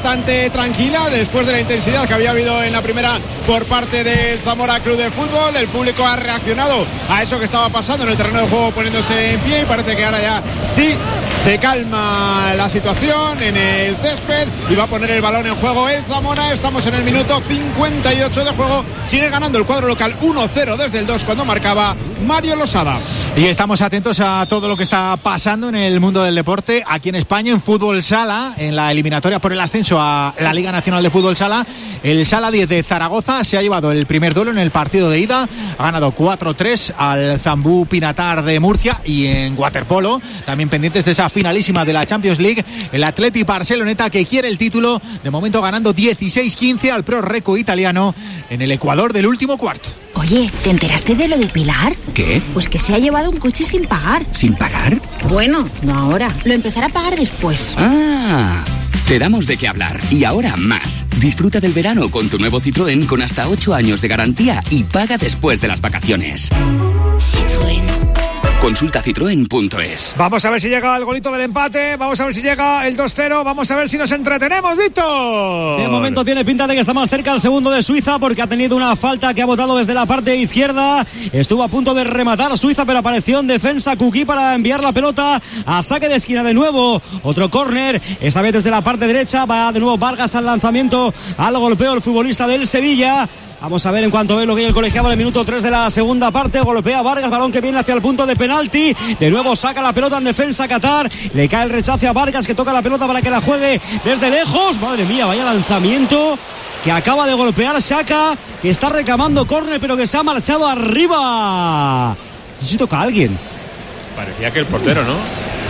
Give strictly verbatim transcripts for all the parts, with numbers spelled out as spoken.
bastante tranquila después de la intensidad que había habido en la primera por parte del Zamora Club de Fútbol. El público ha reaccionado a eso que estaba pasando en el terreno de juego, poniéndose en pie, y parece que ahora ya sí se calma la situación en el césped y va a poner el balón en juego el Zamora. Estamos en el minuto cincuenta y ocho de juego, sigue ganando el cuadro local uno cero desde el dos cuando marcaba Mario Losada. Y estamos atentos a todo lo que está pasando en el mundo del deporte aquí en España, en fútbol sala, en la eliminatoria por el ascenso a la Liga Nacional de Fútbol Sala. El Sala diez de Zaragoza se ha llevado el primer duelo en el partido de ida, ha ganado cuatro tres al Zambú Pinatar de Murcia. Y en waterpolo, también pendientes de esa finalísima de la Champions League, el Athletic Barceloneta, que quiere el título, de momento ganando dieciséis quince al Pro Reco italiano en el Ecuador del último cuarto. Oye, ¿te enteraste de lo de Pilar? ¿Qué? Pues que se ha llevado un coche sin pagar. ¿Sin pagar? Bueno, no ahora, lo empezará a pagar después. Ah, te damos de qué hablar. Y ahora más. Disfruta del verano con tu nuevo Citroën con hasta ocho años de garantía y paga después de las vacaciones. Citroën. Consulta citroen punto es. Vamos a ver si llega el golito del empate, vamos a ver si llega el dos cero, vamos a ver si nos entretenemos, Víctor. De momento tiene pinta de que está más cerca el segundo de Suiza, porque ha tenido una falta que ha botado desde la parte izquierda. Estuvo a punto de rematar Suiza, pero apareció en defensa Kuki para enviar la pelota a saque de esquina de nuevo. Otro córner, esta vez desde la parte derecha, va de nuevo Vargas al lanzamiento, al golpeo el futbolista del Sevilla. Vamos a ver en cuanto ve lo que hay el colegiado en el minuto tres de la segunda parte. Golpea Vargas, balón que viene hacia el punto de penalti. De nuevo saca la pelota en defensa Qatar. Le cae el rechace a Vargas, que toca la pelota para que la juegue desde lejos. Madre mía, vaya lanzamiento que acaba de golpear Xhaka, que está reclamando córner, pero que se ha marchado arriba. No sé si toca a alguien. Parecía que el portero, ¿no?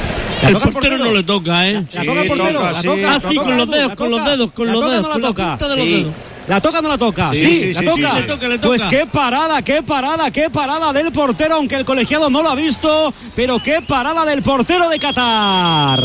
El portero, portero no le toca, ¿eh? La, la toca el portero, toca, la sí, toca, ah, sí, con los dedos, con los dedos, con los dedos, no la toca. Con la punta de los dedos. ¿La toca o no la toca? Sí, Sí, sí, la sí, toca. sí, le toca, le toca. Pues qué parada, qué parada, qué parada del portero, aunque el colegiado no lo ha visto, pero qué parada del portero de Qatar.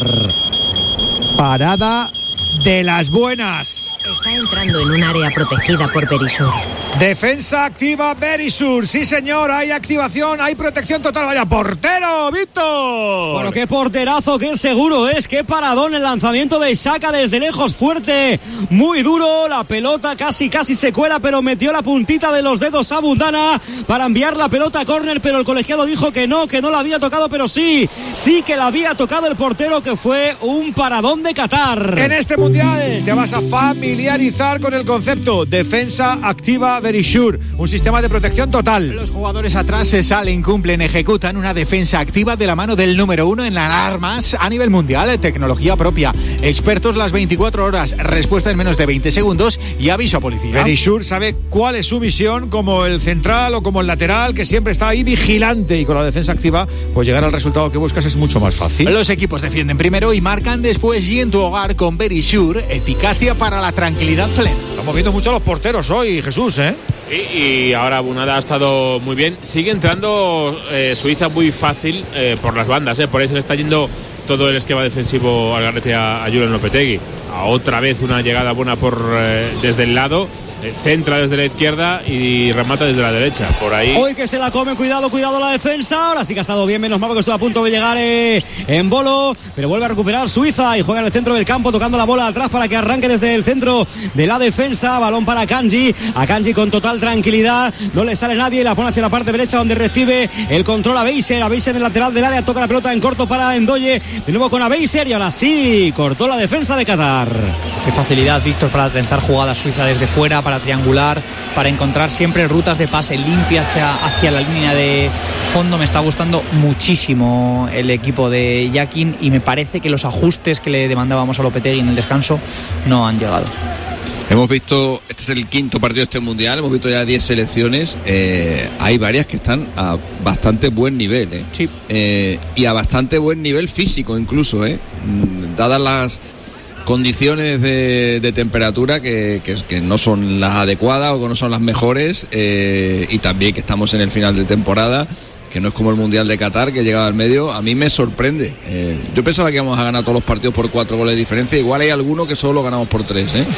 Parada de las buenas. Está entrando en un área protegida por Berisur. Defensa activa Berisur. Sí, señor, hay activación, hay protección total. Vaya portero, Víctor. Bueno, qué porterazo, qué seguro es, qué paradón el lanzamiento de Xhaka desde lejos, fuerte, muy duro. La pelota casi, casi se cuela, pero metió la puntita de los dedos a Bundana para enviar la pelota a córner, pero el colegiado dijo que no, que no la había tocado, pero sí, sí que la había tocado el portero, que fue un paradón de Qatar. En este mundial te vas a familiarizar con el concepto defensa activa Berisur, un sistema de protección total. Los jugadores atrás se salen, cumplen, ejecutan una defensa activa de la mano del número uno en las armas a nivel mundial. Tecnología propia, expertos las veinticuatro horas, respuesta en menos de veinte segundos y aviso a policía. Berisur sabe cuál es su visión, como el central o como el lateral, que siempre está ahí vigilante, y con la defensa activa pues llegar al resultado que buscas es mucho más fácil. Los equipos defienden primero y marcan después, y en tu hogar con Berisur, eficacia para la tranquilidad plena. Estamos viendo mucho a los porteros hoy, Jesús, ¿eh? Sí, y ahora Bunada ha estado muy bien. Sigue entrando eh, Suiza muy fácil eh, por las bandas, ¿eh? Por eso le está yendo todo el esquema defensivo al garete a, a Julen Lopetegui. A otra vez una llegada buena por eh, desde el lado. Centra desde la izquierda y remata desde la derecha. Por ahí. Hoy que se la come, cuidado, cuidado la defensa. Ahora sí que ha estado bien, menos mal que estuvo a punto de llegar eh, en Bolo, pero vuelve a recuperar Suiza y juega en el centro del campo, tocando la bola atrás para que arranque desde el centro de la defensa. Balón para Kanji, a Kanji con total tranquilidad, no le sale nadie, la pone hacia la parte derecha donde recibe el control a Beiser, a Beiser en el lateral del área, toca la pelota en corto para Endoye, de nuevo con a Beiser y ahora sí, cortó la defensa de Qatar. Qué facilidad, Víctor, para tentar jugadas Suiza desde fuera, para triangular, para encontrar siempre rutas de pase limpia hacia, hacia la línea de fondo. Me está gustando muchísimo el equipo de Yakin y me parece que los ajustes que le demandábamos a Lopetegui en el descanso no han llegado. Hemos visto, este es el quinto partido de este mundial, hemos visto ya diez selecciones, eh, hay varias que están a bastante buen nivel, eh. Sí. Eh, y a bastante buen nivel físico incluso, eh. Dadas las condiciones de, de temperatura que, que, que no son las adecuadas o que no son las mejores, eh, y también que estamos en el final de temporada, que no es como el Mundial de Qatar, que llegaba al medio. A mí me sorprende. Eh, yo pensaba que íbamos a ganar todos los partidos por cuatro goles de diferencia. Igual hay alguno que solo ganamos por tres, ¿eh?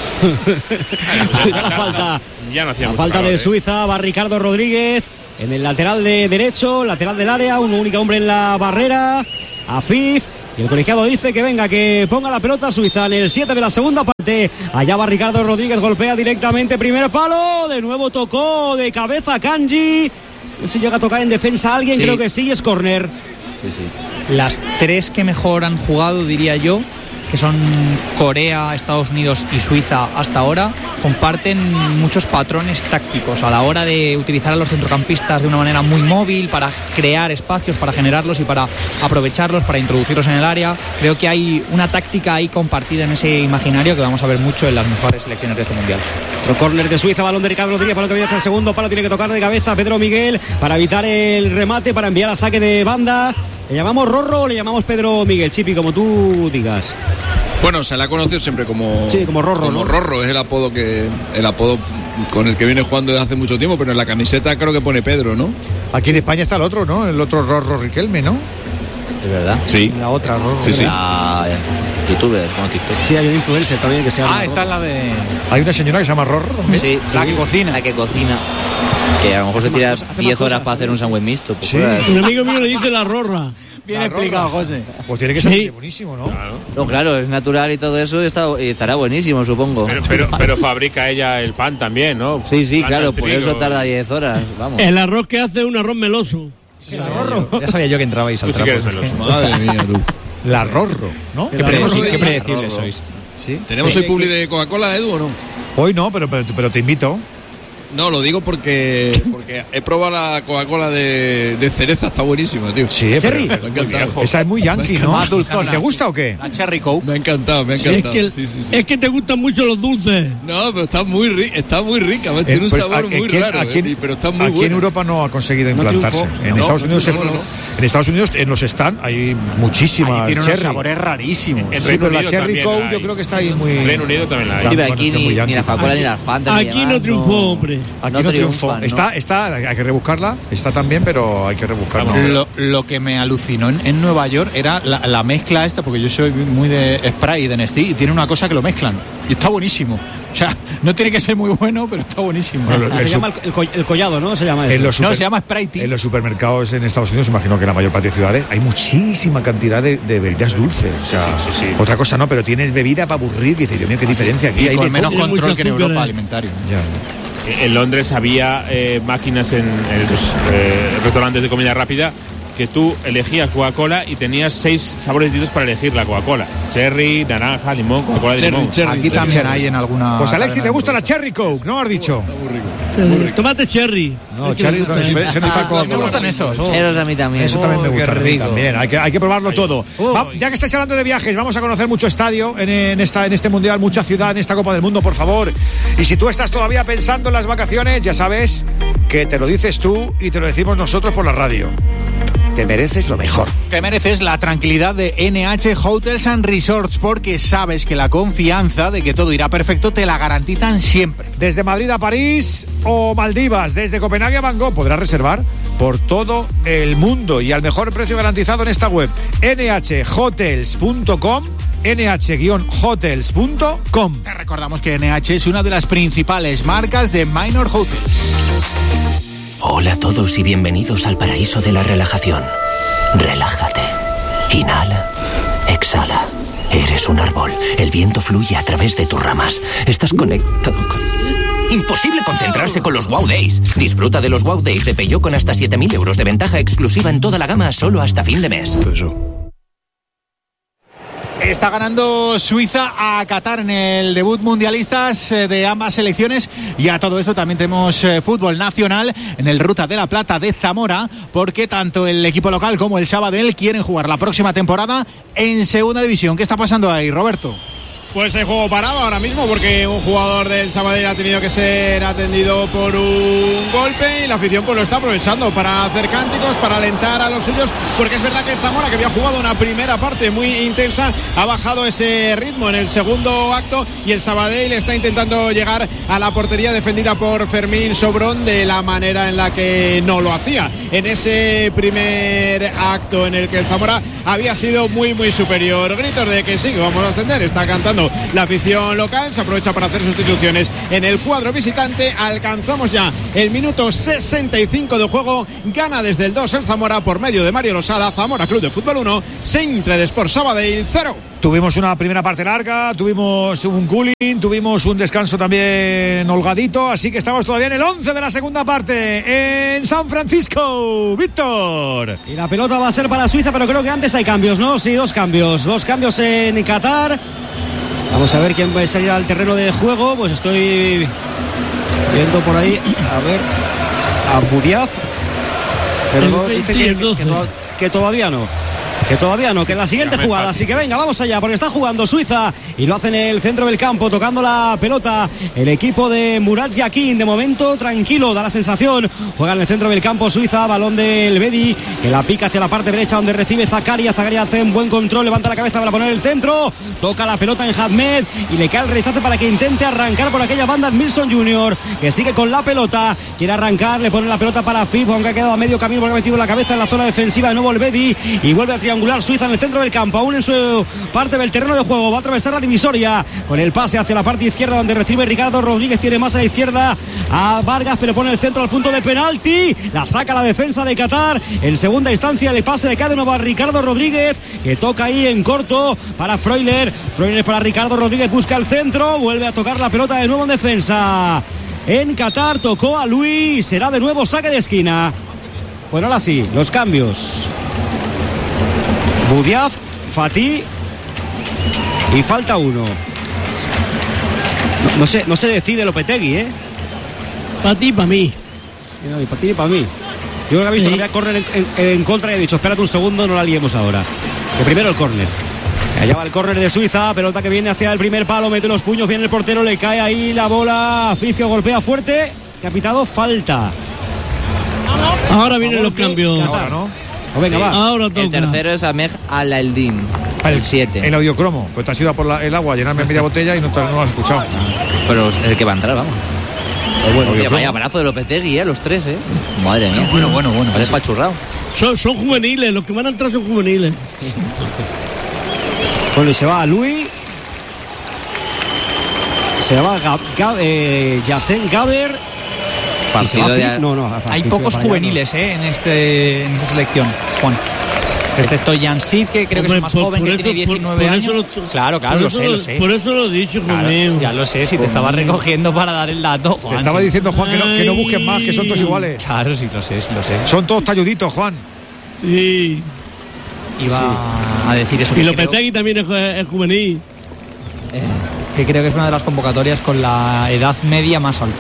Ya la falta, ya no hacía la mucho falta calor, de ¿eh? Suiza, va Ricardo Rodríguez en el lateral de derecho, lateral del área, un único hombre en la barrera. Afif Y el colegiado dice que venga, que ponga la pelota Suiza en el siete de la segunda parte. Allá va Ricardo Rodríguez, golpea directamente, primer palo, de nuevo tocó de cabeza Kanji. No sé si llega a tocar en defensa a alguien, sí. Creo que sí, es córner. Sí, sí. Las tres que mejor han jugado, diría yo, que son Corea, Estados Unidos y Suiza hasta ahora, comparten muchos patrones tácticos a la hora de utilizar a los centrocampistas de una manera muy móvil para crear espacios, para generarlos y para aprovecharlos, para introducirlos en el área. Creo que hay una táctica ahí compartida en ese imaginario que vamos a ver mucho en las mejores selecciones de este mundial. Otro córner de Suiza, balón de Ricardo Rodríguez, balón que viene hacia el segundo palo, tiene que tocar de cabeza Pedro Miguel para evitar el remate, para enviar a saque de banda. ¿Le llamamos Rorro o le llamamos Pedro Miguel? Chipi, como tú digas. Bueno, se la ha conocido siempre como, sí, como Rorro. Como ¿no? Rorro, es el apodo que el apodo con el que viene jugando desde hace mucho tiempo, pero en la camiseta creo que pone Pedro, ¿no? Aquí en España está el otro, ¿no? El otro Rorro Riquelme, ¿no? Es verdad. Sí. La otra Rorro. Sí, sí. La youtuber, como TikTok. Sí, hay un influencer también que se llama. Ah, esta es la de. Hay una señora que se llama Rorro. Sí, la sí, que cocina. La que cocina. Que a lo mejor se tira diez horas para hacer un sándwich mixto. Pues sí. Un amigo mío le dice la Rorra. Bien la explicado, Rorra. José. Pues tiene que ser sí. buenísimo, ¿no? Claro. No, claro, es natural y todo eso, está, y estará buenísimo, supongo. Pero, pero, pero fabrica ella el pan también, ¿no? Sí, sí, pan claro, por trigo. Eso tarda diez horas, vamos. El arroz que hace es un arroz meloso. Sí, la Rorro. Ya sabía yo que entrabais al trapo. Tú sí que eres meloso. Madre mía, tú. La Rorro, ¿no? Qué, pre- sí, qué predecibles sois. ¿Sí? ¿Tenemos sí. hoy publi de Coca-Cola, Edu, o no? Hoy no, pero, pero, pero te invito. No, lo digo porque porque he probado la Coca-Cola de, de cereza, está buenísima, tío. Sí, Cherry. Pero, me ha encantado. Esa es muy yankee, ¿no? Más dulzona. ¿Te gusta o qué? La Cherry Coke. Me ha encantado, me ha Sí, encantado. es, que, sí, sí, sí. es que te gustan mucho los dulces. No, pero está muy, ri- está muy rica, ¿ves? Tiene Eh, un pues, sabor muy aquí, raro, aquí, ¿eh? Pero está muy aquí buena. en Europa no ha conseguido implantarse. triunfó. En No, Estados no, Unidos, no, se- no, no. en Estados Unidos, en los stand hay muchísimas Ahí tiene unos cherry. sabores rarísimos. En Sí, Reino pero la Unido Cherry también Coke la yo hay. creo que está ahí muy. En Reino Unido también la hay. Sí, pero Bueno, aquí es que es ni, muy ni la yankee. Coca-Cola ni las Fanta. Aquí ni no demás, triunfó, hombre. Aquí no no, triunfó. triunfan, ¿no? Está, está, hay que rebuscarla. Está también, pero hay que rebuscarla. Lo, lo que me alucinó en, en Nueva York era la, la mezcla esta, porque yo soy muy de Sprite y de Nestlé, y tiene una cosa que lo mezclan. Y está buenísimo. O sea, no tiene que ser muy bueno, pero está buenísimo. Bueno, Ah, se el llama el, el, co- el collado, ¿no? Se llama eso. En los super- No, se llama Sprite. En los supermercados en Estados Unidos, imagino que en la mayor parte de ciudades, hay muchísima cantidad de, de bebidas dulces. O sea, Sí, sí, sí, sí. otra cosa no, pero tienes bebida para aburrir. Dice, Dios mío, qué diferencia aquí. Y Hay con de menos todo. Tiene control mucho que en azúcar, Europa eh. alimentario. Ya. En Londres había eh, máquinas en, en esos eh, restaurantes de comida rápida que tú elegías Coca-Cola y tenías seis sabores distintos para elegir la Coca-Cola. Cherry, naranja, limón, Coca-Cola de Cherry, limón. cherry. Aquí también hay en alguna. Pues a Alexis cadena le gusta de- la Cherry Coke, ¿no has dicho? Eh, Tómate cherry. No, Es que Cherry me gusta, siempre- ¿eh? siempre está Ah, Coca-Cola. me gustan esos. oh. Esos a mí también. Eso también me Oh, gusta qué a mí rico. también. Hay que, hay que probarlo todo. Va, ya que estáis hablando de viajes, vamos a conocer mucho estadio en, en, esta, en este mundial, mucha ciudad en esta Copa del Mundo, por favor. Y si tú estás todavía pensando en las vacaciones, ya sabes que te lo dices tú y te lo decimos nosotros por la radio. Te mereces lo mejor. Te mereces la tranquilidad de N H Hotels and Resorts, porque sabes que la confianza de que todo irá perfecto te la garantizan siempre. Desde Madrid a París o Maldivas, desde Copenhague a Bangkok, podrás reservar por todo el mundo y al mejor precio garantizado en esta web, n h hotels punto com, n h hotels punto com. Te recordamos que N H es una de las principales marcas de Minor Hotels. Hola a todos y bienvenidos al paraíso de la relajación. Relájate. Inhala. Exhala. Eres un árbol. El viento fluye a través de tus ramas. Estás conectado con... Imposible concentrarse con los Wow Days. Disfruta de los Wow Days de Peugeot con hasta siete mil euros de ventaja exclusiva en toda la gama solo hasta fin de mes. Está ganando Suiza a Qatar en el debut mundialistas de ambas selecciones, y a todo esto también tenemos eh, fútbol nacional en el Ruta de la Plata de Zamora, porque tanto el equipo local como el Sabadell quieren jugar la próxima temporada en segunda división. ¿Qué está pasando ahí, Roberto? Pues hay juego parado ahora mismo porque un jugador del Sabadell ha tenido que ser atendido por un golpe y la afición pues lo está aprovechando para hacer cánticos, para alentar a los suyos, porque es verdad que el Zamora, que había jugado una primera parte muy intensa, ha bajado ese ritmo en el segundo acto y el Sabadell está intentando llegar a la portería defendida por Fermín Sobrón de la manera en la que no lo hacía en ese primer acto, en el que el Zamora había sido muy muy superior. Gritos de que sí, que vamos a ascender, está cantando contento la afición local. Se aprovecha para hacer sustituciones en el cuadro visitante. Alcanzamos ya el minuto sesenta y cinco de juego. Gana desde el dos el Zamora por medio de Mario Losada. Zamora Club de Fútbol uno, Centre de Sport Sabadell cero. Tuvimos una primera parte larga, tuvimos un cooling, tuvimos un descanso también holgadito, así que estamos todavía en el once de la segunda parte en San Francisco. Víctor. Y la pelota va a ser para Suiza, pero creo que antes hay cambios, ¿no? Sí, dos cambios. Dos cambios en Qatar. Vamos a ver quién va a salir al terreno de juego. Pues estoy viendo por ahí, a ver, a Budiaf. Pero no, dice que, que, que, no, que todavía no. Que todavía no, que en la siguiente jugada. Así que venga, vamos allá, porque está jugando Suiza y lo hace en el centro del campo, tocando la pelota el equipo de Murat Yakin. De momento tranquilo, da la sensación. Juega en el centro del campo Suiza, balón del Bedi, que la pica hacia la parte derecha donde recibe Zakaria. Zakaria hace un buen control, levanta la cabeza para poner el centro, toca la pelota en Hadmed y le cae el rechace para que intente arrancar por aquella banda Milson junior, que sigue con la pelota, quiere arrancar, le pone la pelota para Fif, aunque ha quedado a medio camino porque ha metido la cabeza en la zona defensiva. De nuevo el Bedi y vuelve a triangular Suiza en el centro del campo, aún en su parte del terreno de juego. Va a atravesar la divisoria con el pase hacia la parte izquierda donde recibe Ricardo Rodríguez. Tiene más a la izquierda a Vargas, pero pone el centro al punto de penalti. La saca la defensa de Qatar. En segunda instancia el pase le cae de nuevo a Ricardo Rodríguez, que toca ahí en corto para Freuler. Freuler para Ricardo Rodríguez, busca el centro, vuelve a tocar la pelota de nuevo en defensa. En Qatar tocó a Luis, será de nuevo saque de esquina. Bueno, ahora sí, los cambios. Budiaf, Fatih y falta uno. No, no, se, no se decide Lopetegui, ¿eh? Para ti, para mí. No, ni para ti ni para mí. Yo creo que ha visto sí. que voy a correr en, en, en contra y ha dicho, espérate un segundo, no la liemos ahora. Que primero el córner. Allá va el córner de Suiza, pelota que viene hacia el primer palo, mete los puños, viene el portero, le cae ahí la bola. Fif que golpea fuerte, que ha pitado falta. Ahora vienen los cambios. Ahora, ¿no? Oh, venga, sí. va. Ahora toca. El tercero es Ahmed Al-Aldin, el siete. El audiocromo, pues te has ido a por la, el agua a llenarme media botella y no, te, no lo has escuchado. Pero es el que va a entrar, vamos. Bueno, Oye, vaya abrazo de Lopetegui, ¿eh? Los tres, ¿eh? Madre mía. Bueno, bueno, bueno. Parece pachurrado. Son, son juveniles, los que van a entrar son juveniles. Bueno, y se va a Luis. Se va Gab, Gab, eh, Yassen Gaber. Partido de... No, no, hay pocos juveniles no. eh, en, este, en esta selección, Juan. Excepto Jan Sid, que creo Hombre, que es más por, joven, por que eso, tiene diecinueve por, por años. Lo, claro, claro, lo sé, lo, lo sé. Por eso lo he dicho, claro, Juan. ya lo sé, si te estaba recogiendo para dar el dato, Juan. Te estaba sí. diciendo, Juan, que no, que no busquen más, que son todos iguales. Claro, sí, lo sé, sí, lo sé. Son todos talluditos, Juan. Sí. Iba sí. a decir eso. Y Lopetegui también es, es juvenil. Eh, que creo que es una de las convocatorias con la edad media más alta.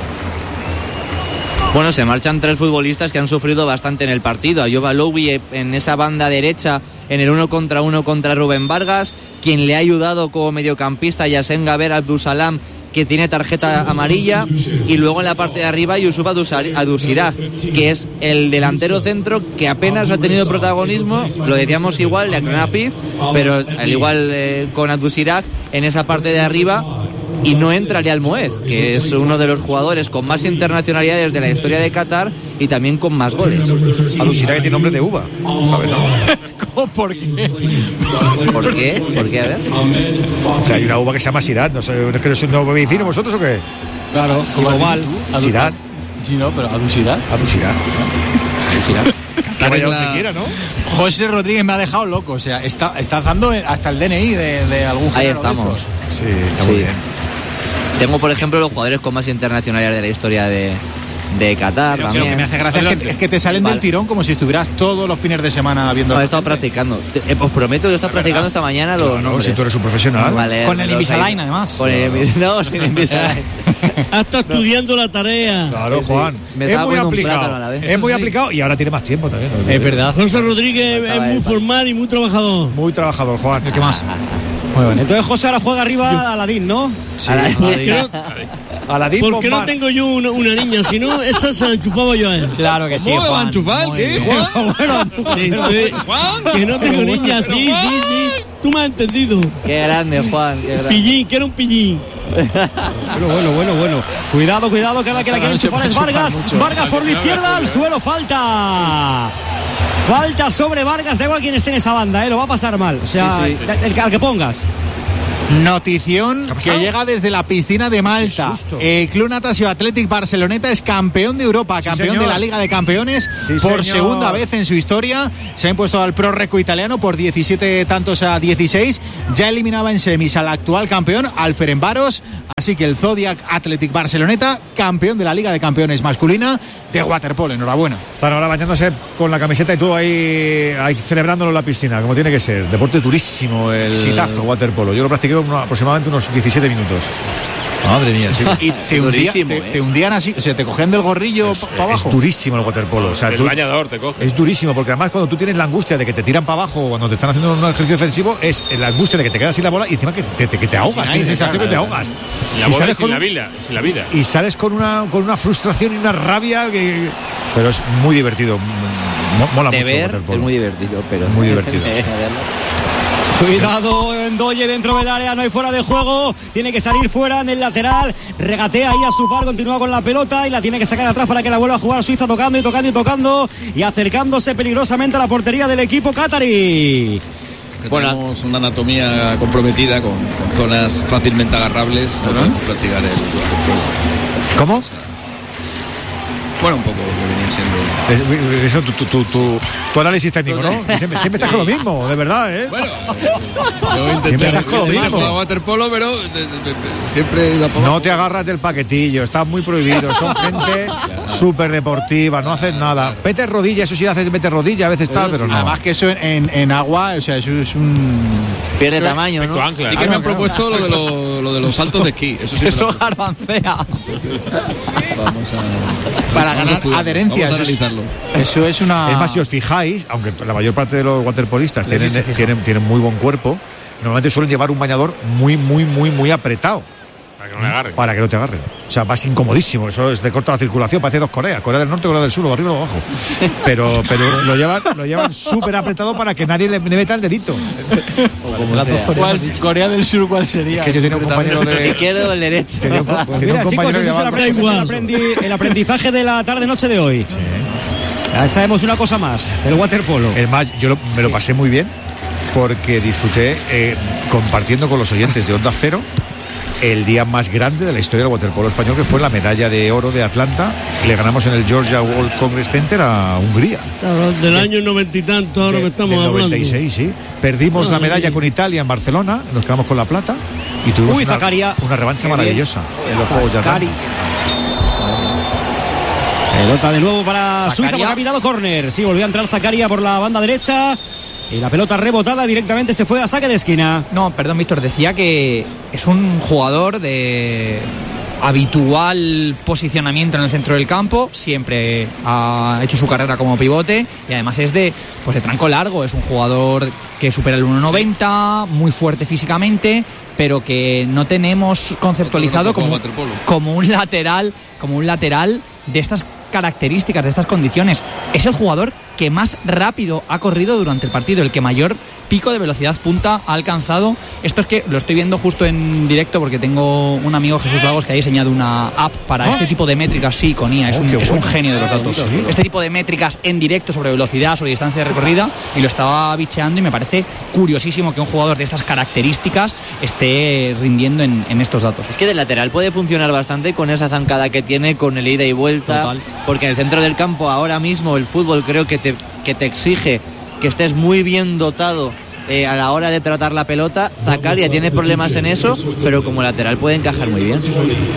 Bueno, se marchan tres futbolistas que han sufrido bastante en el partido. Ayoub Aloui en esa banda derecha, en el uno contra uno contra Rubén Vargas, quien le ha ayudado como mediocampista, Yassen Gaber Abdusalam, que tiene tarjeta amarilla, y luego en la parte de arriba Yusuf Adusiraf, que es el delantero centro que apenas ha tenido protagonismo. Lo decíamos igual de Aknafif, pero al igual eh, con Adusiraf en esa parte de arriba. Y no entra Ali Almoez, que es uno de los jugadores con más internacionalidades de la historia de Qatar y también con más goles. Adusiraf, que tiene nombre de uva, ¿sabes? ¿Cómo? ¿Por qué? ¿Por qué? ¿Por qué? A ver. O sea, hay una uva que se llama Sirat, no sé, ¿no es que no, no bebéis vino vosotros o qué? Claro, igual. Sirat. Sí, no, pero Adusiraf. Adusiraf. Adusiraf. Que vaya donde quiera, ¿no? José Rodríguez me ha dejado loco, o sea, está, está dando hasta el D N I de, de algún Ahí estamos. Sí, está sí. muy bien. Tengo, por ejemplo, los jugadores con más internacionalidades de la historia de, de Qatar. Pero también. Lo que me hace gracia es que, es que te salen vale. del tirón como si estuvieras todos los fines de semana viendo. No, he estado practicando. Te, eh, os prometo, yo he estado practicando esta mañana. Los no, no, si tú eres un profesional. Vale, con el Invisalign, además. Con el, no, sin Invisalign. Ha estado estudiando la tarea. Claro, sí, Juan. Me es muy aplicado. Es muy sí. aplicado y ahora tiene más tiempo también. ¿No? Es verdad. José Rodríguez es muy formal y muy trabajador. Muy trabajador, Juan. ¿Qué más? Muy bueno. Entonces José ahora juega arriba Aladín, ¿no? Sí. Aladín. ¿Por qué no, Aladín ¿por qué no tengo yo una, una niña? Si no, esa se la enchufaba yo a él. Claro que sí, ¿Cómo Juan. va a enchufar? ¿Qué, Juan? Bueno, sí, Juan, que no tengo niña, sí, sí, sí. Tú me has entendido. Qué grande, Juan. Qué grande. Pillín, que era un pillín. Bueno, bueno, bueno, bueno. Cuidado, cuidado, que ahora que la quiere enchufar es Vargas. Vargas por la izquierda, al suelo, falta. Falta sobre Vargas, da igual quién esté en esa banda, ¿eh? Lo va a pasar mal. O sea, sí, sí. El, el, al que pongas. Notición que llega desde la piscina de Malta. El Club Natació Athletic Barceloneta es campeón de Europa, sí, campeón señor. de la Liga de Campeones sí, por señor. segunda vez en su historia. Se ha impuesto al Pro Recco italiano por diecisiete tantos a dieciséis. Ya eliminaba en semis al actual campeón, al Ferencváros. Así que el Zodiac Athletic Barceloneta, campeón de la Liga de Campeones masculina de waterpolo. Enhorabuena. Están ahora bañándose con la camiseta y todo ahí, ahí celebrándolo en la piscina, como tiene que ser. Deporte durísimo el, el waterpolo. Yo lo practiqué uno, aproximadamente unos diecisiete minutos. Madre mía, sí. Y te, hundía, te, eh. te hundían así, o sea, te cogían del gorrillo para abajo. Es durísimo el waterpolo. O sea, el tú, bañador te coge. Es durísimo, porque además cuando tú tienes la angustia de que te tiran para abajo, cuando te están haciendo un ejercicio ofensivo, es la angustia de que te quedas sin la bola y encima que te, te, que te ahogas. Tienes la sensación que te ahogas. Sin la bola y sin la vida, sin la vida. Y sales con una, con una frustración y una rabia que... Pero es muy divertido. Mola de mucho ver, el waterpolo. Es muy divertido, pero... Muy divertido. Sí. Cuidado, Ndoye dentro del área, no hay fuera de juego, tiene que salir fuera en el lateral, regatea ahí a su par, continúa con la pelota y la tiene que sacar atrás para que la vuelva a jugar Suiza, tocando y tocando y tocando y acercándose peligrosamente a la portería del equipo catarí. Bueno, tenemos una anatomía comprometida con, con zonas fácilmente agarrables, no podemos practicar el waterpolo. ¿Cómo? O sea, bueno, un poco lo que venía siendo. Eso, tu, tu, tu, tu, tu análisis técnico, ¿no? Siempre, siempre estás con lo mismo, de verdad, ¿eh? Bueno, yo intenté estás con lo mismo. Waterpolo, pero de, de, de, de, siempre iba no te agarras del paquetillo, está muy prohibido. Son gente súper deportiva, no hacen nada. Vete rodilla, eso sí haces, vete rodilla, a veces tal, pero no. Además que eso en, en agua, o sea, eso es un... Pierde tamaño, ¿no? Ancla. Sí que me han propuesto lo de, lo, lo de los saltos de esquí. Eso sí. Eso garbancea. Vamos a... Para ganar adherencia. Vamos a analizarlo. Eso es una... Es más, si os fijáis, aunque la mayor parte de los waterpolistas tienen, sí tienen, tienen muy buen cuerpo, normalmente suelen llevar un bañador muy, muy, muy, muy apretado. Para que no le agarren. Para que no te agarren. O sea, vas incomodísimo. Eso es de corta la circulación. Parece dos Coreas. Corea del Norte, Corea del Sur, o arriba o abajo. Pero, pero lo llevan, lo llevan súper apretado para que nadie le, le meta el dedito. O como las dos Coreas. Corea del Sur, ¿cuál sería? Es que yo tenía un compañero de... ¿El izquierdo o el derecho? Tenía un, tenía Mira, un compañero chicos, ese es el, aprendi, el aprendizaje de la tarde-noche de hoy. Sí. Ya sabemos una cosa más del waterpolo. Es más, yo lo, me lo pasé muy bien porque disfruté eh, compartiendo con los oyentes de Onda Cero el día más grande de la historia del waterpolo español, que fue la medalla de oro de Atlanta. Le ganamos en el Georgia World Congress Center a Hungría. Claro, del año noventa y tanto, ahora que estamos hablando. noventa y seis, sí. Perdimos ah, la medalla con Italia en Barcelona, nos quedamos con la plata y tuvimos Uy, una, Zacaria. una revancha maravillosa en los Juegos de Atlanta. Pelota de nuevo para Zacaria. Suiza, porque ha pitado córner. Sí, volvió a entrar Zacaria por la banda derecha. Y la pelota rebotada directamente se fue a saque de esquina. No, perdón, Víctor, decía que es un jugador de habitual posicionamiento en el centro del campo, siempre ha hecho su carrera como pivote y además es de, pues de tranco largo, es un jugador que supera el uno noventa, muy fuerte físicamente, pero que no tenemos conceptualizado como, como un lateral, como un lateral de estas características, de estas condiciones. Es el jugador que más rápido ha corrido durante el partido, el que mayor pico de velocidad punta ha alcanzado. Esto es que lo estoy viendo justo en directo porque tengo un amigo, Jesús Lagos, que ha diseñado una app para ¿Oh? este tipo de métricas, sí, con I A, es, oh, un, es un genio de los datos. Sí. Este tipo de métricas en directo sobre velocidad, sobre distancia de recorrida, y lo estaba bicheando y me parece curiosísimo que un jugador de estas características esté rindiendo en, en estos datos. Es que de lateral puede funcionar bastante con esa zancada que tiene, con el ida y vuelta. Total. Porque en el centro del campo ahora mismo el fútbol creo que te, que te exige que estés muy bien dotado eh, a la hora de tratar la pelota. Zacaria tiene problemas en eso, pero como lateral puede encajar muy bien.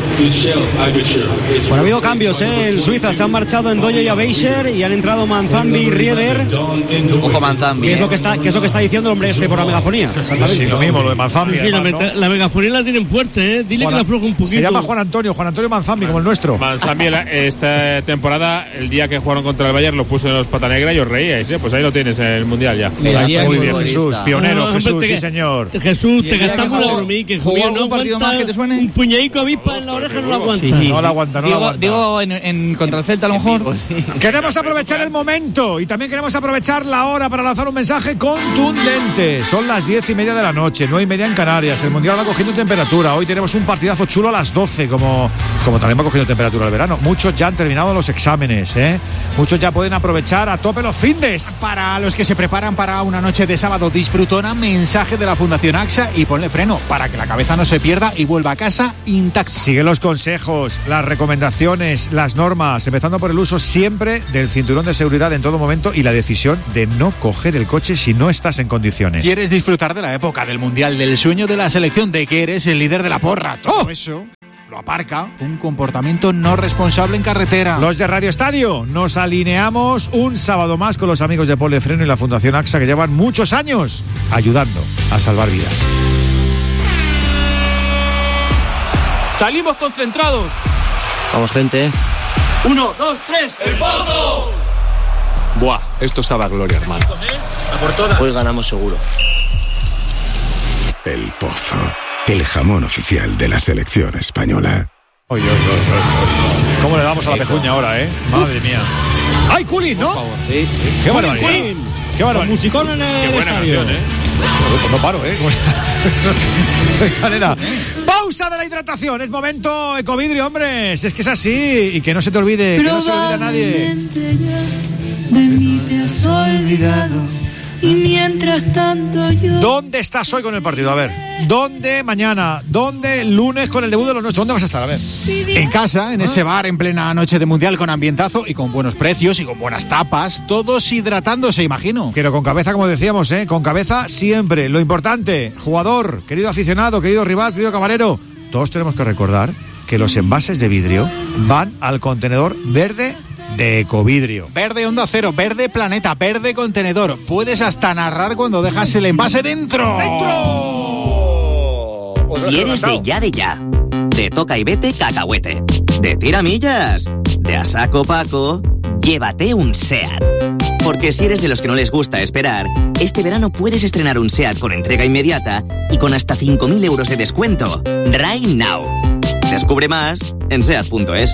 Bueno, ha habido cambios, ¿eh? En Suiza se han marchado Ndoye y Beischer y han entrado Manzambi y Rieder. Ojo Manzambi. ¿Qué es lo que está, qué es lo que está diciendo el hombre este por la megafonía? Sí, lo mismo, lo de Manzambi. Sí, además, la, ¿no? la megafonía la tienen fuerte, ¿eh? Dile Juan, que la afloje un poquito. Se llama Juan Antonio, Juan Antonio Manzambi, como el nuestro. Manzambi esta temporada, el día que jugaron contra el Bayern, lo puso en los pata negra y os reíais, ¿eh? Pues ahí lo tienes en el Mundial ya. Muy bien, muy bien, Jesús. Pionero, no, Jesús, sí, señor. Jesús, te gastamos la bromí, que jugó no partido más que te suene. Un puñadico avispa en la oreja no la aguanta. Sí. No la aguanta, no digo, la aguanta. Digo, en, en contra el Celta a lo mejor. Sí. Queremos aprovechar el momento y también queremos aprovechar la hora para lanzar un mensaje contundente. Son las diez y media de la noche, nueve y media en Canarias. El Mundial va cogiendo temperatura. Hoy tenemos un partidazo chulo a las doce, como, como también va cogiendo temperatura el verano. Muchos ya han terminado los exámenes, ¿eh? Muchos ya pueden aprovechar a tope los findes. Para los que se preparan para una noche de sábado disfrutando disfrutona, mensaje de la Fundación AXA y ponle freno para que la cabeza no se pierda y vuelva a casa intacta. Sigue los consejos, las recomendaciones, las normas, empezando por el uso siempre del cinturón de seguridad en todo momento y la decisión de no coger el coche si no estás en condiciones. ¿Quieres disfrutar de la época del Mundial, del sueño de la selección, de que eres el líder de la porra? Todo oh. eso lo aparca un comportamiento no responsable en carretera. Los de Radio Estadio nos alineamos un sábado más con los amigos de Ponle Freno y la Fundación AXA, que llevan muchos años ayudando a salvar vidas. Salimos concentrados. Vamos, gente. Uno, dos, tres. ¡El Pozo! Buah, esto sabe a gloria, hermano. Hoy ganamos seguro. El Pozo, el jamón oficial de la selección española. Oye, oye, oye, oye. ¿Cómo le damos a la pezuña ahora, eh? Madre mía. ¡Ay, Culín, ¿no? Por favor, sí. ¡Qué barbaridad! ¡Qué barbaridad! Musicón en el Qué buena estadio. canción, ¿eh? Pues no paro, ¿eh? Galera. Pausa de la hidratación. Es momento Ecovidrio, hombre. Si es que es así. Y que no se te olvide, que no se olvide a nadie. De mí te has olvidado. Y mientras tanto yo... ¿Dónde estás hoy con el partido? A ver, ¿dónde mañana? ¿Dónde el lunes con el debut de los nuestros? ¿Dónde vas a estar? A ver. En casa, en ese bar en plena noche de Mundial con ambientazo y con buenos precios y con buenas tapas, todos hidratándose, imagino. Pero con cabeza, como decíamos, ¿eh? Con cabeza siempre. Lo importante, jugador, querido aficionado, querido rival, querido camarero, todos tenemos que recordar que los envases de vidrio van al contenedor verde de Ecovidrio. Verde Onda Cero, verde Planeta, verde contenedor. Puedes hasta narrar cuando dejas el envase dentro. ¡Dentro! Si eres de ya de ya, de toca y vete cacahuete, de tiramillas, de a saco Paco, llévate un SEAT. Porque si eres de los que no les gusta esperar, este verano puedes estrenar un SEAT con entrega inmediata y con hasta cinco mil euros de descuento. Right now. Descubre más en seat punto es.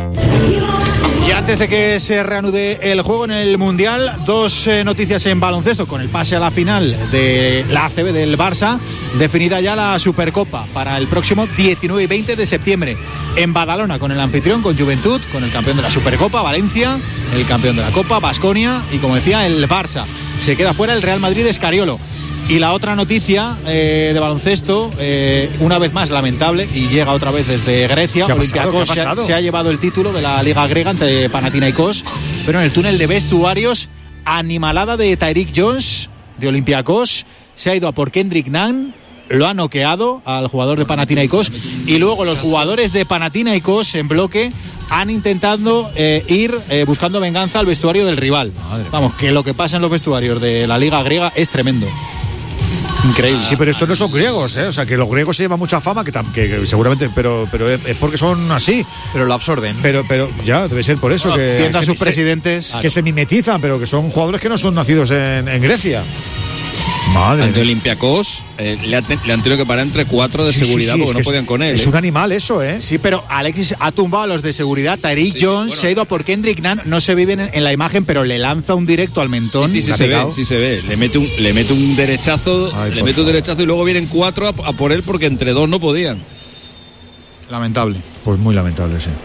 Y antes de que se reanude el juego en el Mundial, dos eh, noticias en baloncesto. Con el pase a la final de la A C B del Barça, definida ya la Supercopa para el próximo diecinueve y veinte de septiembre. En Badalona, con el anfitrión, con Juventud, con el campeón de la Supercopa, Valencia, el campeón de la Copa, Baskonia, y como decía, el Barça. Se queda fuera el Real Madrid Escariolo. Y la otra noticia eh, de baloncesto, eh, una vez más lamentable, y llega otra vez desde Grecia. Olympiacos se, se ha llevado el título de la Liga Griega ante Panathinaikos, pero en el túnel de vestuarios, animalada de Tyreek Jones de Olympiacos, se ha ido a por Kendrick Nunn, lo ha noqueado al jugador de Panathinaikos, y luego los jugadores de Panathinaikos en bloque han intentado eh, ir eh, buscando venganza al vestuario del rival. Madre Vamos, que lo que pasa en los vestuarios de la Liga Griega es tremendo. Increíble. Sí, pero estos no son griegos, ¿eh? O sea, que los griegos se llevan mucha fama, que, tam- que, que seguramente, pero, pero es porque son así. Pero lo absorben. Pero, pero ya, debe ser por eso. Bueno, que a sus se, presidentes. Que se mimetizan, pero que son jugadores que no son nacidos en, en Grecia. Madre. Ante Olympiacos eh, le, ha te- le han tenido que parar entre cuatro de Sí, sí, seguridad sí, porque es no que podían es, con él. Es ¿eh? un animal eso, ¿eh? Sí, pero Alexis ha tumbado a los de seguridad. Tyreek Sí, sí, Jones bueno. se ha ido a por Kendrick Nunn. No se ve bien en, en la imagen, pero le lanza un directo al mentón. Sí, sí, sí, se ve, sí se ve. Le mete un, le mete un derechazo, Ay, le por mete un favor. derechazo y luego vienen cuatro a, a por él porque entre dos no podían. Lamentable. Pues muy lamentable, sí.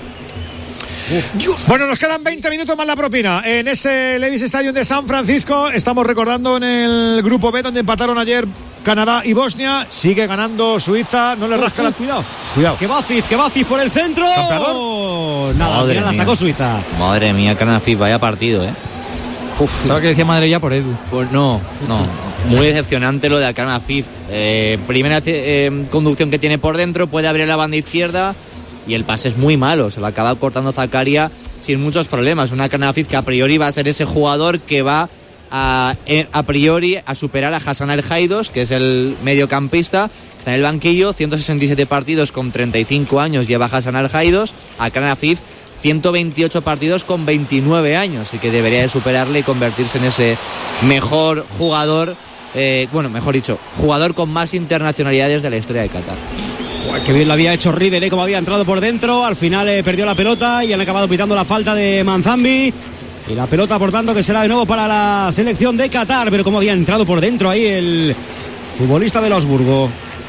Bueno, nos quedan veinte minutos más la propina. En ese Levi's Stadium de San Francisco, estamos recordando en el grupo B, donde empataron ayer Canadá y Bosnia. Sigue ganando Suiza, no le rasca la... Cuidado. Cuidado. Que Baciz, que Baciz por el centro. ¿Campeador? Nada, al Madre final la mía. sacó Suiza. Madre mía, Canafis, vaya partido, ¿eh? ¿Sabes qué decía Madre ya por Edu? Pues no, no. Muy decepcionante lo de Akana Afif. Eh, primera eh, conducción que tiene por dentro, puede abrir la banda izquierda y el pase es muy malo. Se lo acaba cortando Zakaria sin muchos problemas. Una Akana Afif que a priori va a ser ese jugador que va a, a priori a superar a Hassan El Haidos, que es el mediocampista, que está en el banquillo. ciento sesenta y siete partidos con treinta y cinco años lleva Hassan El Haidos. Akana Afif ciento veintiocho partidos con veintinueve años, y que debería de superarle y convertirse en ese mejor jugador, eh, bueno, mejor dicho, jugador con más internacionalidades de la historia de Qatar. Uy, qué bien lo había hecho Riddle, ¿eh? Como había entrado por dentro, al final eh, perdió la pelota y han acabado pitando la falta de Manzambi. Y la pelota, por tanto, que será de nuevo para la selección de Qatar, pero como había entrado por dentro ahí el futbolista de Augsburgo.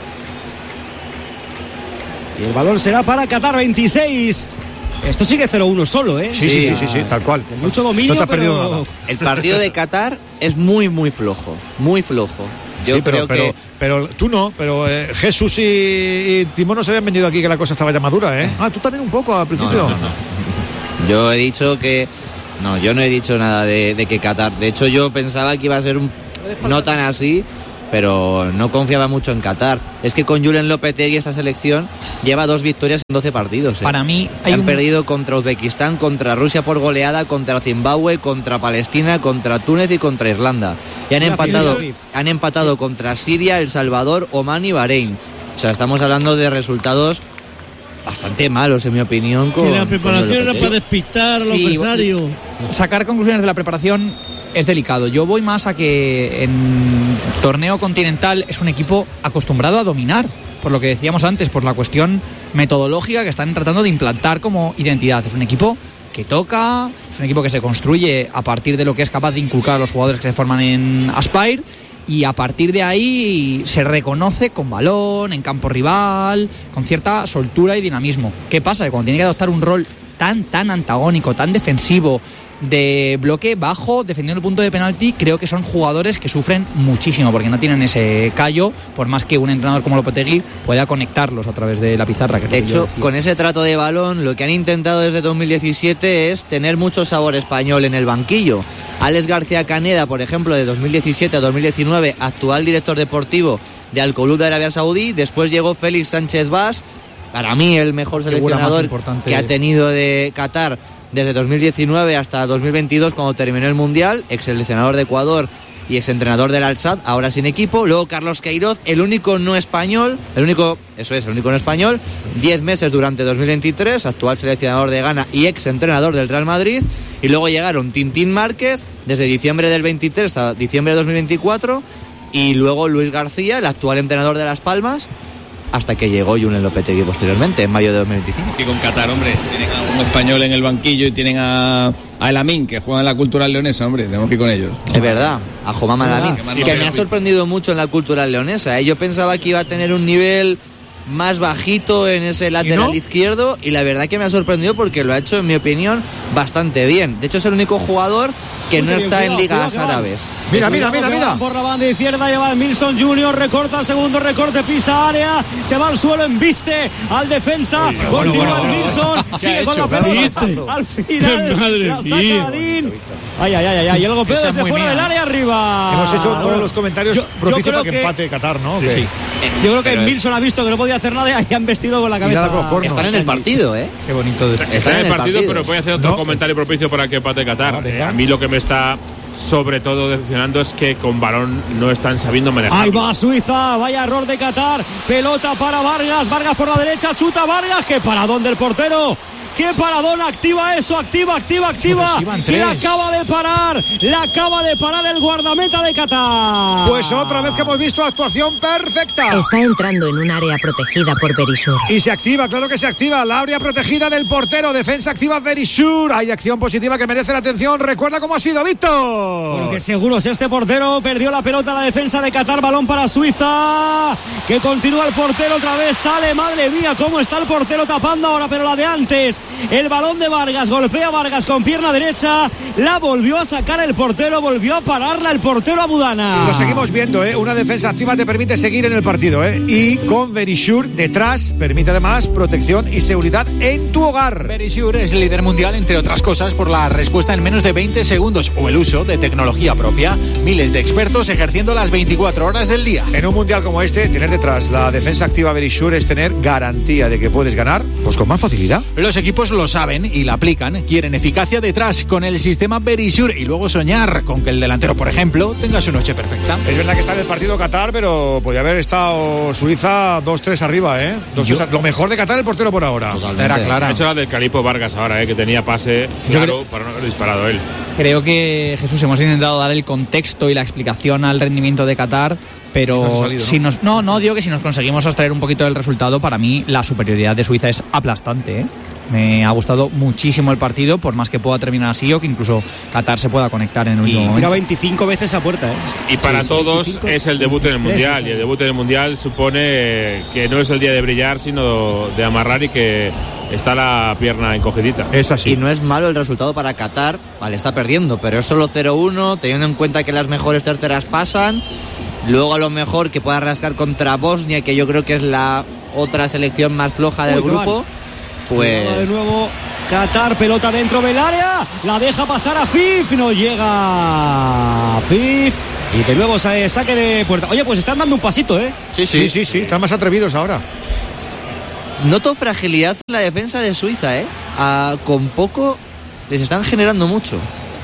Y el balón será para Qatar, veintiséis. Esto sigue cero uno solo, ¿eh? Sí, sí, sí, sí, sí, tal cual. Mucho dominio, No te has perdido pero... nada. El partido de Qatar es muy, muy flojo, muy flojo. Yo sí, pero, creo pero, que... pero tú no, pero eh, Jesús y, y Timón no se habían vendido aquí que la cosa estaba ya madura, ¿eh? Ah, tú también un poco al principio. No, no, no, no. Yo he dicho que... No, yo no he dicho nada de, de que Qatar... De hecho, yo pensaba que iba a ser un... no tan así, pero no confiaba mucho en Qatar. Es que con Julen Lopetegui esta selección lleva dos victorias en doce partidos. ¿eh? Para mí hay han un... perdido contra Uzbekistán, contra Rusia por goleada, contra Zimbabue, contra Palestina, contra Túnez y contra Irlanda. Y han empatado, han empatado contra Siria, El Salvador, Omán y Bahrein. O sea, estamos hablando de resultados bastante malos, en mi opinión. Con, y la preparación era para despistar a los sí, adversarios. Sacar conclusiones de la preparación es delicado. Yo voy más a que en torneo continental es un equipo acostumbrado a dominar, por lo que decíamos antes, por la cuestión metodológica que están tratando de implantar como identidad. Es un equipo que toca, es un equipo que se construye a partir de lo que es capaz de inculcar a los jugadores que se forman en Aspire, y a partir de ahí se reconoce con balón, en campo rival, con cierta soltura y dinamismo. ¿Qué pasa? Que cuando tiene que adoptar un rol tan, tan antagónico, tan defensivo, de bloque bajo, defendiendo el punto de penalti, creo que son jugadores que sufren muchísimo porque no tienen ese callo, por más que un entrenador como Lopetegui pueda conectarlos a través de la pizarra. Que de hecho, con ese trato de balón, lo que han intentado desde dos mil diecisiete es tener mucho sabor español en el banquillo. Alex García Caneda, por ejemplo, de dos mil diecisiete a dos mil diecinueve, actual director deportivo de Al Kholoud de Arabia Saudí. Después llegó Félix Sánchez Bas, para mí el mejor seleccionador que ha tenido de Qatar desde dos mil diecinueve hasta dos mil veintidós, cuando terminó el Mundial, ex seleccionador de Ecuador y ex entrenador del Al-Sadd, ahora sin equipo. Luego Carlos Queiroz, el único no español, el único, eso es, el único no español, diez meses durante dos mil veintitrés, actual seleccionador de Ghana y ex entrenador del Real Madrid. Y luego llegaron Tintín Márquez, desde diciembre del veintitrés hasta diciembre de dos mil veinticuatro, y luego Luis García, el actual entrenador de Las Palmas, hasta que llegó Julen Lopetegui posteriormente, en mayo de dos mil veinticinco. Y con Qatar, hombre, tienen a un español en el banquillo y tienen a, a El Amin, que juega en la Cultural Leonesa, hombre, tenemos que ir con ellos. Es verdad, a Jomama El Amin, sí, que me ha sorprendido mucho en la Cultural Leonesa, ¿eh? Yo pensaba que iba a tener un nivel más bajito en ese lateral no? izquierdo, y la verdad que me ha sorprendido porque lo ha hecho, en mi opinión, bastante bien. De hecho, es el único jugador que Uy, no está cuidado, en ligas cuidado, árabes. Mira, mira, mira, mira. Por la banda izquierda lleva Milson Junior, recorta el segundo recorte, pisa área, se va al suelo, embiste al defensa, Uy, continúa bueno, bueno, Milson, bueno. sigue con la pelota, al final Madre la saca Adín. Ay, ay, ay, ay, y el golpeo desde fuera mía. del área arriba. Hemos hecho todos los comentarios propicios para que, que empate Qatar, ¿no? Sí, sí. Yo creo que Milson ha visto que no podía hacer nada y han vestido con la cabeza. Con Están en el partido, ¿eh? Qué bonito. Están, Están en el partido, partido, pero voy a hacer otro no. comentario propicio para que empate Qatar. No, eh, a mí lo que me está sobre todo decepcionando es que con balón no están sabiendo manejar. Ahí va Suiza, vaya error de Qatar, pelota para Vargas, Vargas por la derecha, chuta Vargas, que paradón del portero. ¡Qué paradón! Activa eso, activa, activa, activa. Y la acaba de parar, la acaba de parar el guardameta de Qatar. Pues otra vez que hemos visto actuación perfecta. Está entrando en un área protegida por Verisur. Y se activa, claro que se activa. La área protegida del portero, defensa activa Verisur. Hay acción positiva que merece la atención. Recuerda cómo ha sido, Víctor. Porque seguro si este portero perdió la pelota, la defensa de Qatar, balón para Suiza. Que continúa el portero, otra vez sale, madre mía, cómo está el portero tapando ahora, pero la de antes. El balón de Vargas, golpea Vargas con pierna derecha, la volvió a sacar el portero, volvió a pararla el portero Abudana. Lo seguimos viendo, ¿eh? Una defensa activa te permite seguir en el partido, ¿eh? Y con Verisur detrás permite además protección y seguridad en tu hogar. Verisur es líder mundial, entre otras cosas, por la respuesta en menos de veinte segundos o el uso de tecnología propia. Miles de expertos ejerciendo las veinticuatro horas del día. En un mundial como este, tener detrás la defensa activa Verisur es tener garantía de que puedes ganar, pues con más facilidad. Los equipos lo saben y la aplican. Quieren eficacia detrás con el sistema Verisur y luego soñar con que el delantero, por ejemplo, tenga su noche perfecta. Es verdad que está en el partido Qatar, pero podría haber estado Suiza dos tres arriba, ¿eh? dos, Yo... Lo mejor de Qatar el portero por ahora. Era clara. Ha hecho la del Calipo Vargas ahora, ¿eh? Que tenía pase claro creo... para no haber disparado él. Creo que, Jesús, hemos intentado dar el contexto y la explicación al rendimiento de Qatar, pero no, salido, ¿no? si nos no no digo que si nos conseguimos abstraer un poquito del resultado, para mí la superioridad de Suiza es aplastante, ¿eh? Me ha gustado muchísimo el partido, por más que pueda terminar así o que incluso Qatar se pueda conectar en el último momento. Tira veinticinco veces a puerta, ¿eh? Y para sí, todos veinticinco es el debut en el Mundial, y el debut en el Mundial supone que no es el día de brillar, sino de amarrar, y que está la pierna encogidita. Es así. Y no es malo el resultado para Qatar, vale, está perdiendo, pero es solo cero uno, teniendo en cuenta que las mejores terceras pasan. Luego a lo mejor que pueda rascar contra Bosnia, que yo creo que es la otra selección más floja del Uy, grupo. Pues de nuevo Qatar, pelota dentro del área, la deja pasar a Fif, no llega Fif y de nuevo saque de puerta. Oye, pues están dando un pasito, ¿eh? Sí, sí, sí, sí, sí, están más atrevidos ahora. Noto fragilidad en la defensa de Suiza, ¿eh? Ah, con poco les están generando mucho.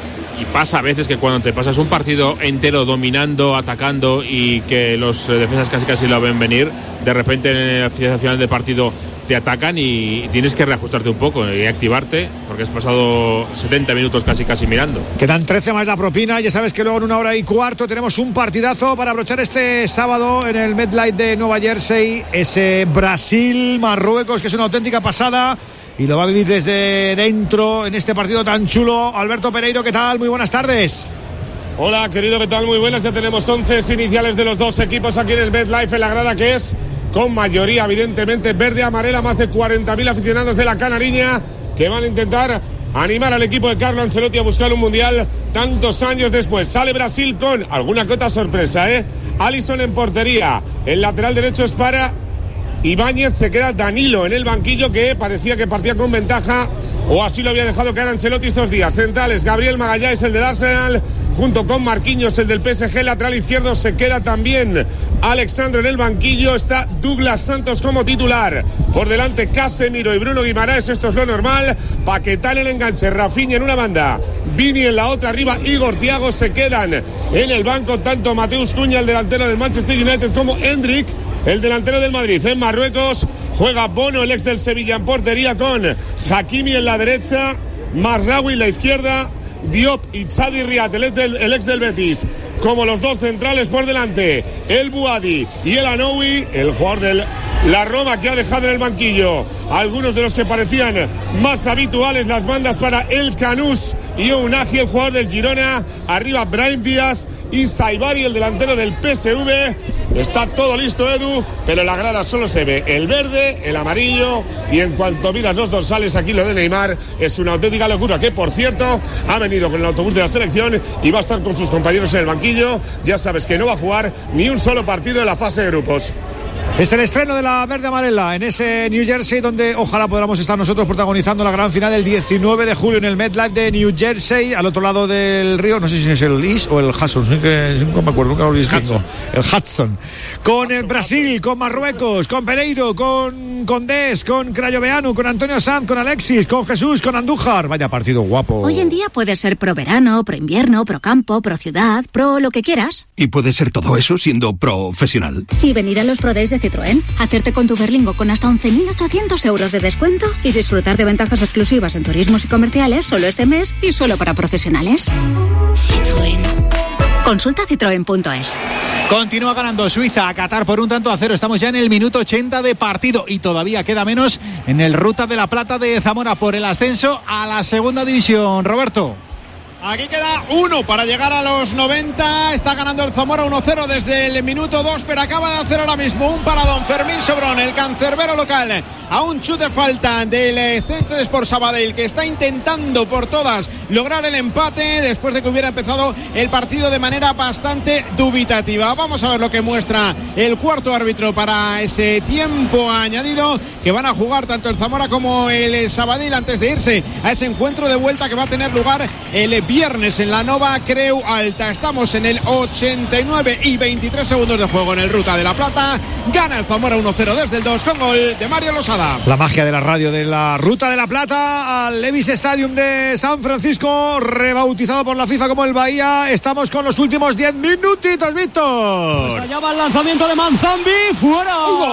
Y pasa a veces que cuando te pasas un partido entero dominando, atacando y que los defensas casi casi lo ven venir, de repente en el final del partido te atacan y tienes que reajustarte un poco y activarte porque has pasado setenta minutos casi casi mirando. Quedan trece más la propina. Ya sabes que luego en una hora y cuarto tenemos un partidazo para abrochar este sábado en el MetLife de Nueva Jersey. Ese Brasil-Marruecos, que es una auténtica pasada. Y lo va a vivir desde dentro en este partido tan chulo. Alberto Pereiro, ¿qué tal? Muy buenas tardes. Hola, querido, ¿qué tal? Muy buenas. Ya tenemos once iniciales de los dos equipos aquí en el MetLife, en la grada, que es con mayoría, evidentemente, verde-amarela. Más de cuarenta mil aficionados de la Canariña que van a intentar animar al equipo de Carlo Ancelotti a buscar un mundial tantos años después. Sale Brasil con alguna cota sorpresa, ¿eh? Alisson en portería. El lateral derecho es para Ibáñez, se queda Danilo en el banquillo, que parecía que partía con ventaja, o así lo había dejado caer Ancelotti estos días. Centrales, Gabriel Magallanes, el del Arsenal, junto con Marquinhos, el del P S G. Lateral izquierdo se queda también Alexandro en el banquillo. Está Douglas Santos como titular. Por delante Casemiro y Bruno Guimaraes, esto es lo normal. Paquetá en el enganche, Rafinha en una banda, Vini en la otra, arriba Igor, Thiago. Se quedan en el banco tanto Mateus Cunha, el delantero del Manchester United, como Hendrik, el delantero del Madrid. En Marruecos juega Bono, el ex del Sevilla, en portería, con Hakimi en la derecha, Mazraoui en la izquierda, Diop y Chadi Riat, el ex del, el ex del Betis, como los dos centrales. Por delante el Buadi y el Anoui, el jugador del la Roma, que ha dejado en el banquillo algunos de los que parecían más habituales las bandas para el Canús y Unagi, el jugador del Girona. Arriba Brahim Díaz y Saibari, el delantero del P S V. Está todo listo, Edu, pero en la grada solo se ve el verde, el amarillo, y en cuanto miras los dorsales, aquí lo de Neymar es una auténtica locura, que por cierto ha venido con el autobús de la selección y va a estar con sus compañeros en el banquillo. Ya sabes que no va a jugar ni un solo partido en la fase de grupos. Es el estreno de la verde amarela en ese New Jersey, donde ojalá podamos estar nosotros protagonizando la gran final el diecinueve de julio en el MetLife de New Jersey, al otro lado del río. No sé si es el East o el Hudson, sí que nunca me acuerdo, nunca lo distingo. El Hudson. Con el Brasil, con Marruecos, con Pereiro, con Condés, con Crayoveanu, con Antonio Sanz, con Alexis, con Jesús, con Andújar. Vaya partido guapo. Hoy en día puede ser pro verano, pro invierno, pro campo, pro ciudad, pro lo que quieras. Y puede ser todo eso siendo profesional. Y venir a los Pro Days de Citroën, hacerte con tu Berlingo con hasta once mil ochocientos euros de descuento y disfrutar de ventajas exclusivas en turismos y comerciales solo este mes y solo para profesionales. Citroën. Consulta citroen punto es. Continúa ganando Suiza a Qatar por un tanto a cero. Estamos ya en el minuto ochenta de partido y todavía queda menos en el Ruta de la Plata de Zamora por el ascenso a la segunda división. Roberto. Aquí queda uno para llegar a los noventa. Está ganando el Zamora uno cero desde el minuto dos, pero acaba de hacer ahora mismo un paradón Fermín Sobrón, el cancerbero local, a un chute falta del Centre Sport Sabadell, que está intentando por todas lograr el empate después de que hubiera empezado el partido de manera bastante dubitativa. Vamos a ver lo que muestra el cuarto árbitro para ese tiempo añadido que van a jugar tanto el Zamora como el Sabadell antes de irse a ese encuentro de vuelta que va a tener lugar el viernes en la Nova Creu Alta. Estamos en el ochenta y nueve y veintitrés segundos de juego en el Ruta de la Plata. Gana el Zamora uno cero desde el dos con gol de Mario Losada. La magia de la radio de la Ruta de la Plata al Levi's Stadium de San Francisco, rebautizado por la FIFA como el Bahía. Estamos con los últimos diez minutitos, Víctor. Pues allá va el lanzamiento de Manzambi, fuera.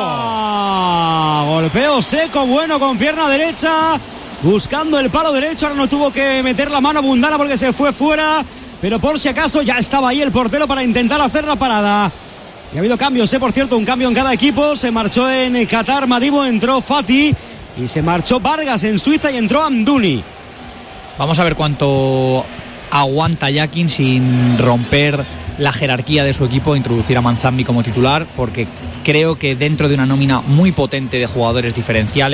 ¡Hugo! Golpeo seco, bueno, con pierna derecha, buscando el palo derecho. Ahora no tuvo que meter la mano Bundana porque se fue fuera, pero por si acaso ya estaba ahí el portero para intentar hacer la parada. Y ha habido cambios, ¿eh? Por cierto, un cambio en cada equipo. Se marchó en Qatar Madibo, entró Fati, y se marchó Vargas en Suiza y entró Amdouni. Vamos a ver cuánto aguanta Yakin sin romper la jerarquía de su equipo, introducir a Manzambi como titular, porque creo que dentro de una nómina muy potente de jugadores diferenciales,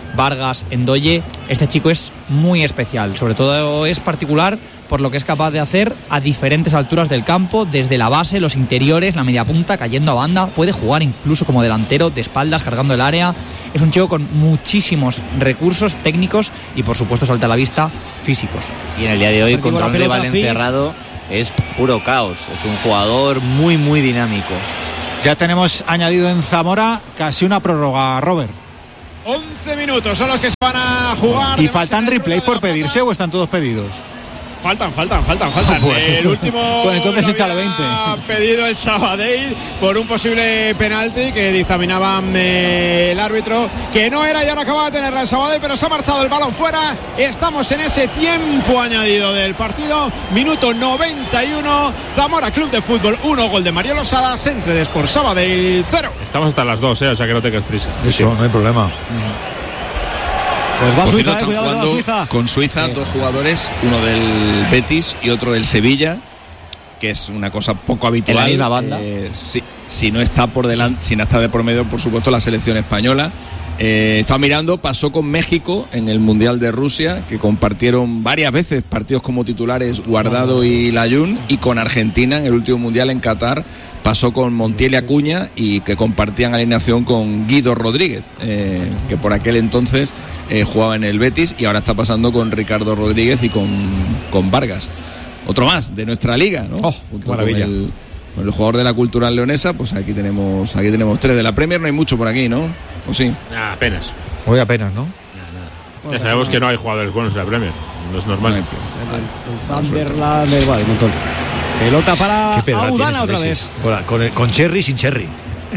Vargas, Ndoye. Este chico es muy especial, sobre todo es particular por lo que es capaz de hacer a diferentes alturas del campo, desde la base, los interiores, la media punta, cayendo a banda. Puede jugar incluso como delantero, de espaldas, cargando el área. Es un chico con muchísimos recursos técnicos y, por supuesto, salta a la vista, físicos. Y en el día de hoy, contra un rival encerrado, es puro caos. Es un jugador muy, muy dinámico. Ya tenemos añadido en Zamora casi una prórroga, Robert. once minutos son los que se van a jugar. ¿Y faltan replays por pedirse o están todos pedidos? Faltan, faltan, faltan, faltan. Pues, el último pues entonces échale veinte. Ha pedido el Sabadell por un posible penalti que dictaminaban eh, el árbitro, que no era, y ahora acaba de tenerla el Sabadell, pero se ha marchado el balón fuera. Estamos en ese tiempo añadido del partido, minuto noventa y uno. Zamora Club de Fútbol uno, gol de Mario Losada, Centre de Sport Sabadell cero. Estamos hasta las dos, eh, o sea que no tengas prisa. Eso, no hay problema. Pues va Por Suiza, cierto, eh, cuidado jugando con Suiza. con Suiza sí. Dos jugadores, uno del Betis y otro del Sevilla, que es una cosa poco habitual. En la misma banda. Eh, si, si no está por delante, si no está de por medio, por supuesto, la selección española. Eh, estaba mirando, pasó con México en el Mundial de Rusia, que compartieron varias veces partidos como titulares Guardado y Layún, y con Argentina en el último Mundial en Qatar pasó con Montiel y Acuña, y que compartían alineación con Guido Rodríguez, eh, que por aquel entonces eh, jugaba en el Betis, y ahora está pasando con Ricardo Rodríguez y con, con Vargas. Otro más de nuestra liga, ¿no? Oh, Junto maravilla. Con el, con el jugador de la Cultural Leonesa, pues aquí tenemos, aquí tenemos tres. De la Premier no hay mucho por aquí, ¿no? ¿O sí? Nah, apenas. Hoy apenas, ¿no? Ya sabemos que no hay jugadores buenos en la Premier. No es normal. El, el Sunderland, el, vale, un montón. Pelota para Audana otra vez. Con, la, con, el, con Cherry, sin Cherry.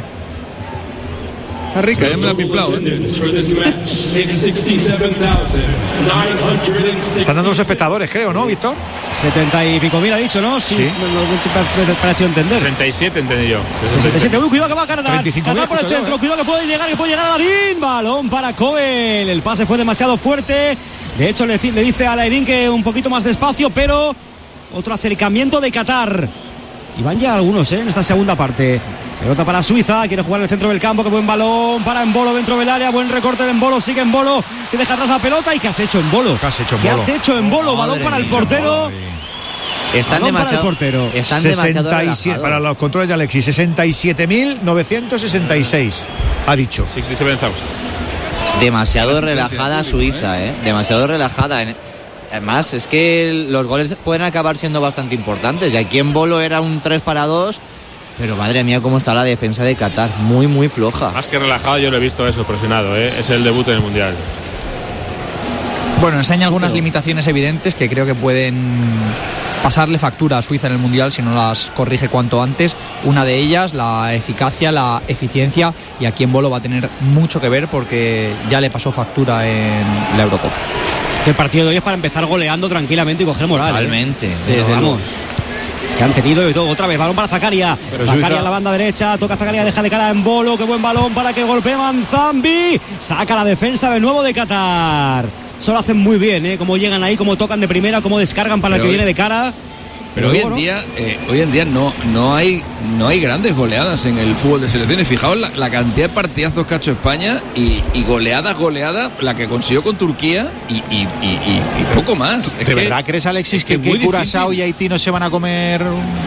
Está rica, ya me la he pimplado, ¿eh? Están dando los espectadores, creo, ¿no, Víctor? setenta y pico mil ha dicho, ¿no? Sí. sí. No, no, no te pareció entender. sesenta y siete entendí yo. sesenta y siete. Uy, cuidado que va a cargar. treinta y cinco Cargar por el centro. Yo, ¿eh? Cuidado que puede llegar, que puede llegar a Ladín. Balón para Kobel. El pase fue demasiado fuerte. De hecho, le, le dice a Ladín que un poquito más despacio, pero otro acercamiento de Qatar. Y van ya algunos, ¿eh? En esta segunda parte. Pelota para Suiza, quiere jugar en el centro del campo, qué buen balón para Embolo dentro del área, buen recorte de Embolo, sigue Embolo, se deja atrás la pelota. ¿Y qué has hecho Embolo? ¿Qué has hecho ¿Qué Embolo? has hecho Embolo? Balón para el portero. Están balón demasiado, para el portero. Están sesenta y siete, para los controles de Alexis, sesenta y siete mil novecientos sesenta y seis, ha dicho. Sí, Chris Benzausa. Demasiado relajada Suiza, ¿eh? Demasiado relajada. Además, es que los goles pueden acabar siendo bastante importantes. Y aquí en Bolo era un tres para dos. Pero madre mía, cómo está la defensa de Qatar. Muy, muy floja. Más que relajado, yo lo he visto eso, presionado, ¿eh? Es el debut en el Mundial. Bueno, enseña algunas limitaciones evidentes que creo que pueden pasarle factura a Suiza en el Mundial si no las corrige cuanto antes. Una de ellas, la eficacia, la eficiencia, y aquí en Bolo va a tener mucho que ver porque ya le pasó factura en la Eurocopa. Que el partido de hoy es para empezar goleando tranquilamente y coger moral. Totalmente. ¿eh? Desde vamos. Es que han tenido de todo. Otra vez, balón para Zakaria. Zakaria Suiza... a la banda derecha. Toca Zakaria, deja de cara a Embolo. Qué buen balón para que golpee Manzambi. Saca la defensa de nuevo de Qatar. Solo hacen muy bien, ¿eh? Cómo llegan ahí, cómo tocan de primera, cómo descargan para Pero el que hoy... viene de cara. Pero, Pero hoy en ¿no? día, eh, hoy en día no, no hay, no hay grandes goleadas en el fútbol de selecciones. Fijaos la, la cantidad de partidazos que ha hecho España y, y goleadas, goleadas, la que consiguió con Turquía y, y, y, y, y poco más. ¿De que, verdad crees, Alexis, que, que, que Curazao y Haití no se van a comer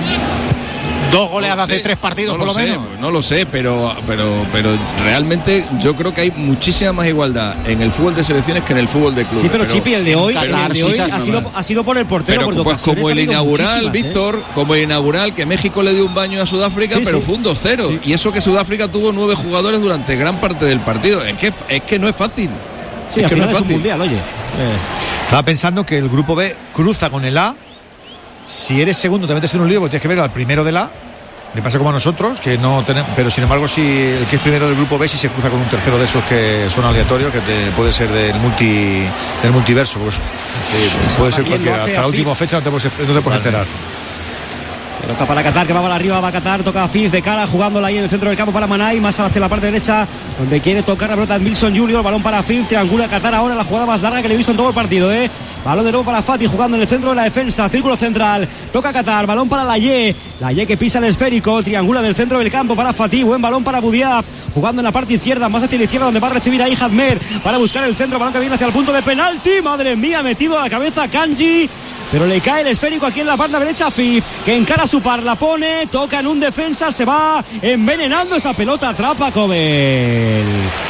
dos goleadas no de tres partidos, no por lo, lo sé, menos? No lo sé, pero, pero, pero realmente yo creo que hay muchísima más igualdad en el fútbol de selecciones que en el fútbol de clubes. Sí, pero, pero Chipi, el de hoy, pero, el de hoy ha, sido, ha sido por el portero. Pero pues como el inaugural, Víctor, ¿eh? como el inaugural, que México le dio un baño a Sudáfrica, sí, pero sí. fue un dos cero. Sí. Y eso que Sudáfrica tuvo nueve jugadores durante gran parte del partido. Es que, es que no es fácil. Sí, es al que final no es, es un mundial, oye. Eh. Estaba pensando que el grupo B cruza con el A. Si eres segundo te metes en un lío porque tienes que ver al primero del A. Le pasa como a nosotros, que no tenemos, pero sin embargo si el que es primero del grupo B si se cruza con un tercero de esos que son aleatorios, que te, puede ser del multi del multiverso, pues, sí, puede ser cualquiera, hasta la última fecha no te puedes, no te puedes enterar. Pelota para Qatar, que va para arriba, va a Qatar, toca a Fiz de cara, jugándola ahí en el centro del campo para Manay, más hacia la parte derecha, donde quiere tocar la pelota Wilson junior, balón para Fiz, triangula Qatar ahora, la jugada más larga que le he visto en todo el partido, ¿eh? Balón de nuevo para Fati, jugando en el centro de la defensa, círculo central, toca Qatar, balón para Layé, Layé que pisa el esférico, triangula del centro del campo para Fati, buen balón para Boudiaf, jugando en la parte izquierda, más hacia la izquierda, donde va a recibir ahí Hadmer, para buscar el centro, balón que viene hacia el punto de penalti, madre mía, metido a la cabeza Kanji, pero le cae el esférico aquí en la banda derecha a Fif, que encara su par, la pone, toca en un defensa, se va envenenando esa pelota, atrapa Kobel.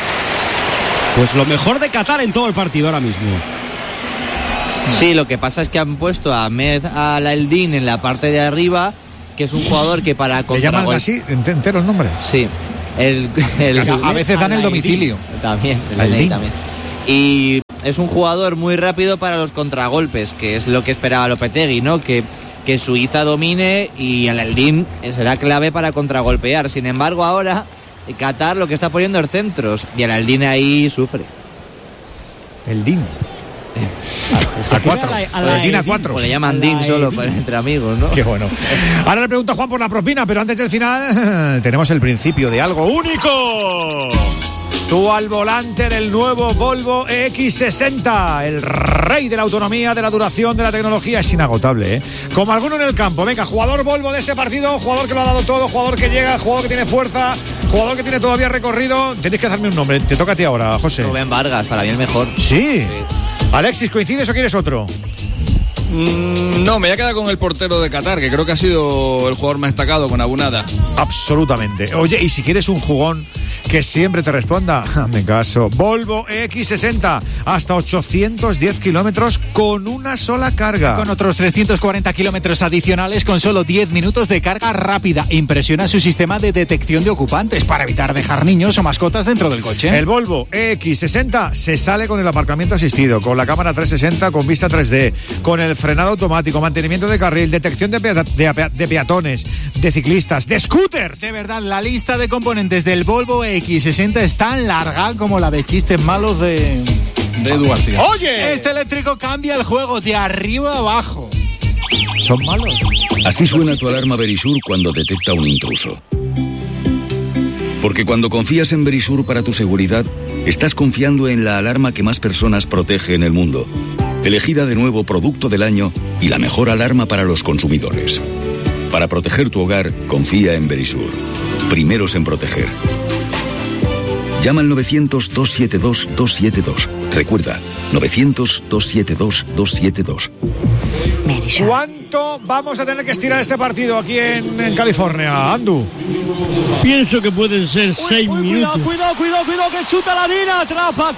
Pues lo mejor de Qatar en todo el partido ahora mismo. Sí, lo que pasa es que han puesto a Ahmed Al-Eldin en la parte de arriba, que es un jugador que para contragol... ¿Le llaman así entero el nombre? Sí. El, el, a veces dan el domicilio. También, el también. Y es un jugador muy rápido para los contragolpes, que es lo que esperaba Lopetegui, ¿no? Que, que Suiza domine y Al-Eldin será clave para contragolpear. Sin embargo, ahora Qatar lo que está poniendo es centros y Al-Eldin ahí sufre. El Din. A cuatro. El Din a cuatro. O le llaman Din solo para entre amigos, ¿no? Qué bueno. Ahora le pregunto a Juan por la propina, pero antes del final tenemos el principio de algo único. Tú al volante del nuevo Volvo E X sesenta, el rey de la autonomía, de la duración, de la tecnología, es inagotable, ¿eh? Como alguno en el campo. Venga, jugador Volvo de este partido, jugador que lo ha dado todo, jugador que llega, jugador que tiene fuerza, jugador que tiene todavía recorrido. Tenéis que hacerme un nombre, te toca a ti ahora, José. Rubén Vargas, para mí el mejor. Sí. sí. Alexis, ¿coincides o quieres otro? Mm, no, me voy a quedar con el portero de Qatar, que creo que ha sido el jugador más destacado con Abunada. Absolutamente. Oye, y si quieres un jugón que siempre te responda, hazme caso. Volvo E X sesenta, hasta ochocientos diez kilómetros con una sola carga. Con otros trescientos cuarenta kilómetros adicionales con solo diez minutos de carga rápida. Impresiona su sistema de detección de ocupantes para evitar dejar niños o mascotas dentro del coche. El Volvo E X sesenta se sale con el aparcamiento asistido, con la cámara trescientos sesenta con vista tres D, con el frenado automático, mantenimiento de carril, detección de, pea- de, de peatones, de ciclistas, de scooters. De verdad, la lista de componentes del Volvo E X sesenta es tan larga como la de chistes malos de... de Eduard. ¡Oye! Este eléctrico cambia el juego de arriba a abajo. ¿Son malos? Así suena tu alarma Verisur cuando detecta un intruso. Porque cuando confías en Verisur para tu seguridad, estás confiando en la alarma que más personas protege en el mundo. Elegida de nuevo producto del año y la mejor alarma para los consumidores. Para proteger tu hogar, confía en Verisur. Primeros en proteger. Llama al novecientos, dos siete dos, dos siete dos. Recuerda, novecientos, dos siete dos, dos siete dos. ¿Cuánto vamos a tener que estirar este partido aquí en, en California, Andu? Pienso que pueden ser uy, seis uy, minutos. Cuidado, cuidado, cuidado, cuidado, que chuta la Dina, atrapa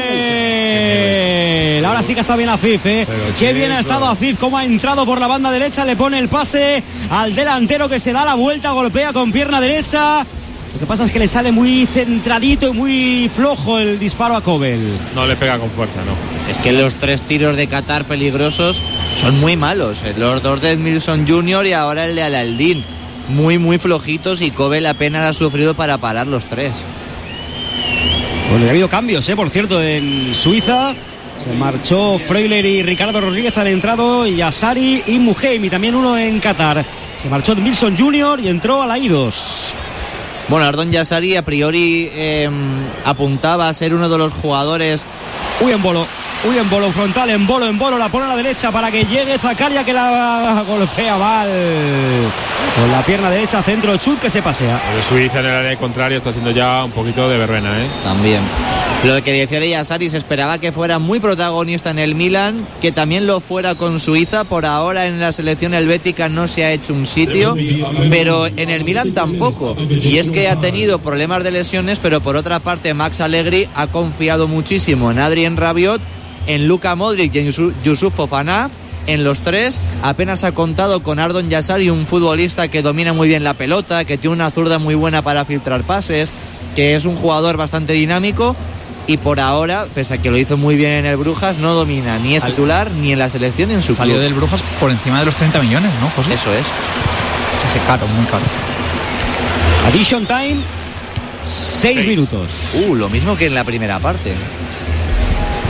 Kobel. Ahora sí que está bien Afif, ¿eh? Pero Qué chico. bien ha estado Afif, cómo ha entrado por la banda derecha, le pone el pase al delantero que se da la vuelta, golpea con pierna derecha. Lo que pasa es que le sale muy centradito y muy flojo el disparo a Kobel. No le pega con fuerza, no. Es que los tres tiros de Qatar peligrosos son muy malos. Los dos de Milson junior y ahora el de Al-Eldin. Muy, muy flojitos y Kobel apenas ha sufrido para parar los tres. Bueno, ha habido cambios, ¿eh? Por cierto, en Suiza se marchó Freuler y Ricardo Rodríguez han entrado, y Asari y Muheim, y también uno en Qatar. Se marchó Milson junior y entró Alaidos. Bueno, Ardon Yassari a priori eh, apuntaba a ser uno de los jugadores. Uy, en bolo, uy, en bolo frontal, en bolo, en bolo, la pone a la derecha para que llegue Zakaria, que la golpea mal. Con la pierna derecha, centro, chut, que se pasea. El Suiza en el área contraria está siendo ya un poquito de verbena, ¿eh? También. Lo que decía de Yassari, se esperaba que fuera muy protagonista en el Milan, que también lo fuera con Suiza. Por ahora en la selección helvética no se ha hecho un sitio, pero en el Milan tampoco. Y es que ha tenido problemas de lesiones, pero por otra parte Max Allegri ha confiado muchísimo en Adrien Rabiot, en Luka Modric y en Youssouf Fofana. En los tres apenas ha contado con Ardon Yassari, un futbolista que domina muy bien la pelota, que tiene una zurda muy buena para filtrar pases, que es un jugador bastante dinámico. Y por ahora, pese a que lo hizo muy bien en el Brujas, no domina ni es titular ni en la selección ni en su Salió club. del Brujas por encima de los treinta millones, ¿no, José? Eso es. Cheque caro, muy caro. Addition time, seis minutos. Uh, lo mismo que en la primera parte.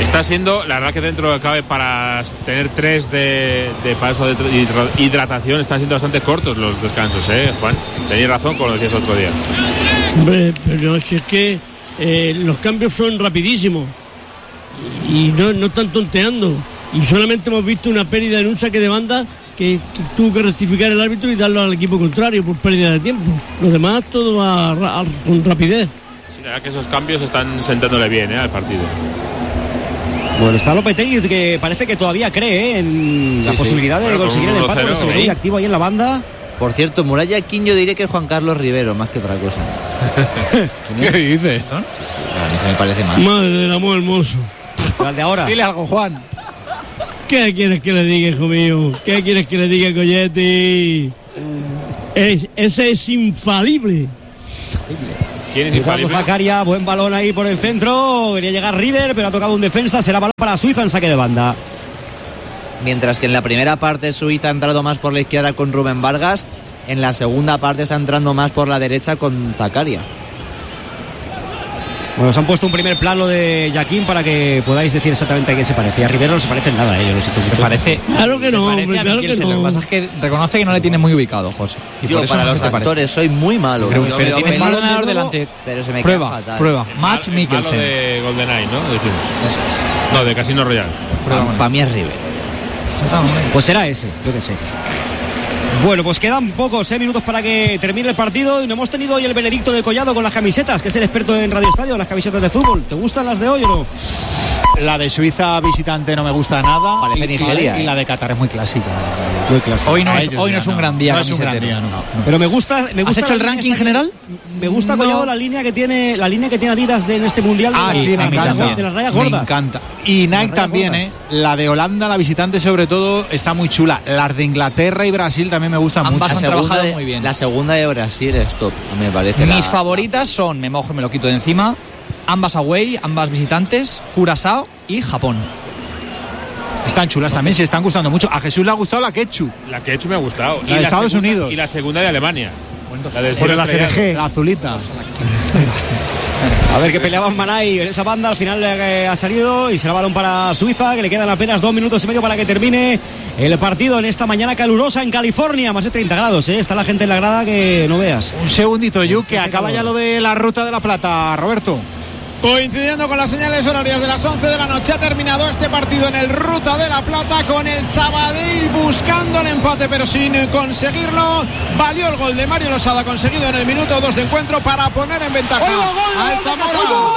Está siendo, la verdad que dentro de cabe para tener tres de, de paso de hidratación, están siendo bastante cortos los descansos, ¿eh, Juan? Tenías razón con lo que decías otro día. Hombre, pero si es que eh, los cambios son rapidísimos y no, no están tonteando. Y solamente hemos visto una pérdida en un saque de banda que, que tuvo que rectificar el árbitro y darlo al equipo contrario por pérdida de tiempo. Lo demás todo va a, a, con rapidez. Sí, la verdad que esos cambios están sentándole bien, ¿eh?, al partido. Bueno, está Lopetegui, que parece que todavía cree, ¿eh?, en sí, la sí. posibilidad de bueno, conseguir el empate, porque se ve muy activo ahí en la banda. Por cierto, Muralla King yo diré que es Juan Carlos Rivero, más que otra cosa. ¿Qué dices? Sí, sí, a mí se me parece mal. Madre del amor hermoso. ¿Cuál de ahora? Dile algo, Juan. ¿Qué quieres que le diga, hijo mío? ¿Qué quieres que le diga, Coyetti? Es, ese es infalible. ¿Quién es infalible? Zakaria, buen balón ahí por el centro. Quería llegar Rieder, pero ha tocado un defensa. Será balón para Suiza en saque de banda. Mientras que en la primera parte Suiza ha entrado más por la izquierda con Rubén Vargas, en la segunda parte está entrando más por la derecha con Zakaria. Bueno, os han puesto un primer plano de Jaquín para que podáis decir exactamente a qué se parece. A Rivero no se parece en nada, ¿eh? Yo lo siento mucho. Se parece. Claro que no, hombre, claro que no. Lo que pasa es que reconoce que no le tiene muy ubicado, José. Y yo por eso para no los actores soy muy malo. Pero, yo pero tienes malo mal delante. Pero se me prueba, queda fatal. Prueba, Mads Mikkelsen. Malo de GoldenEye, ¿no? Decimos. Eso es. No, de Casino Royale. Para pa mí es Rivero. Pues será ese, yo qué sé. Bueno, pues quedan pocos eh, minutos para que termine el partido y no hemos tenido hoy el veredicto de Collado con las camisetas, que es el experto en Radio Estadio, las camisetas de fútbol. ¿Te gustan las de hoy o no? La de Suiza visitante no me gusta nada. Parece y, Nigeria, y, eh. y la de Qatar es muy clásica. Muy clásica. Hoy no, es, hoy no es un gran día. No es un gran día, no. No. Pero me gusta. Me gusta ¿Has hecho el ranking general? Me gusta no. Collado la línea que tiene la línea que tiene Adidas de, en este mundial. Ah, de, sí, me encanta. De las rayas gordas. Me encanta. Y Nike también, gordas. ¿eh? La de Holanda, la visitante sobre todo, está muy chula. Las de Inglaterra y Brasil también me gustan Ambas mucho. Han trabajado de, muy bien. La segunda de Brasil es top, me parece. Mis la... favoritas son, me mojo y me lo quito de encima, ambas away, ambas visitantes, Curazao y Japón. Están chulas también, se están gustando mucho. A Jesús le ha gustado la Quechu. La Quechu me ha gustado. La y de la Estados segunda, Unidos. Y la segunda de Alemania. La del Por la C R G, la azulita. A ver, que peleaban Manay en esa banda, al final eh, ha salido y será balón para Suiza, que le quedan apenas dos minutos y medio para que termine el partido en esta mañana calurosa en California, más de treinta grados, ¿eh? Está la gente en la grada que no veas. Un segundito, Yu, que acaba ya lo de la Ruta de la Plata, Roberto. Coincidiendo con las señales horarias de las once de la noche, ha terminado este partido en el Ruta de la Plata con el Sabadell buscando el empate pero sin conseguirlo. Valió el gol de Mario Losada conseguido en el minuto dos de encuentro para poner en ventaja al Zamora. ¡Gol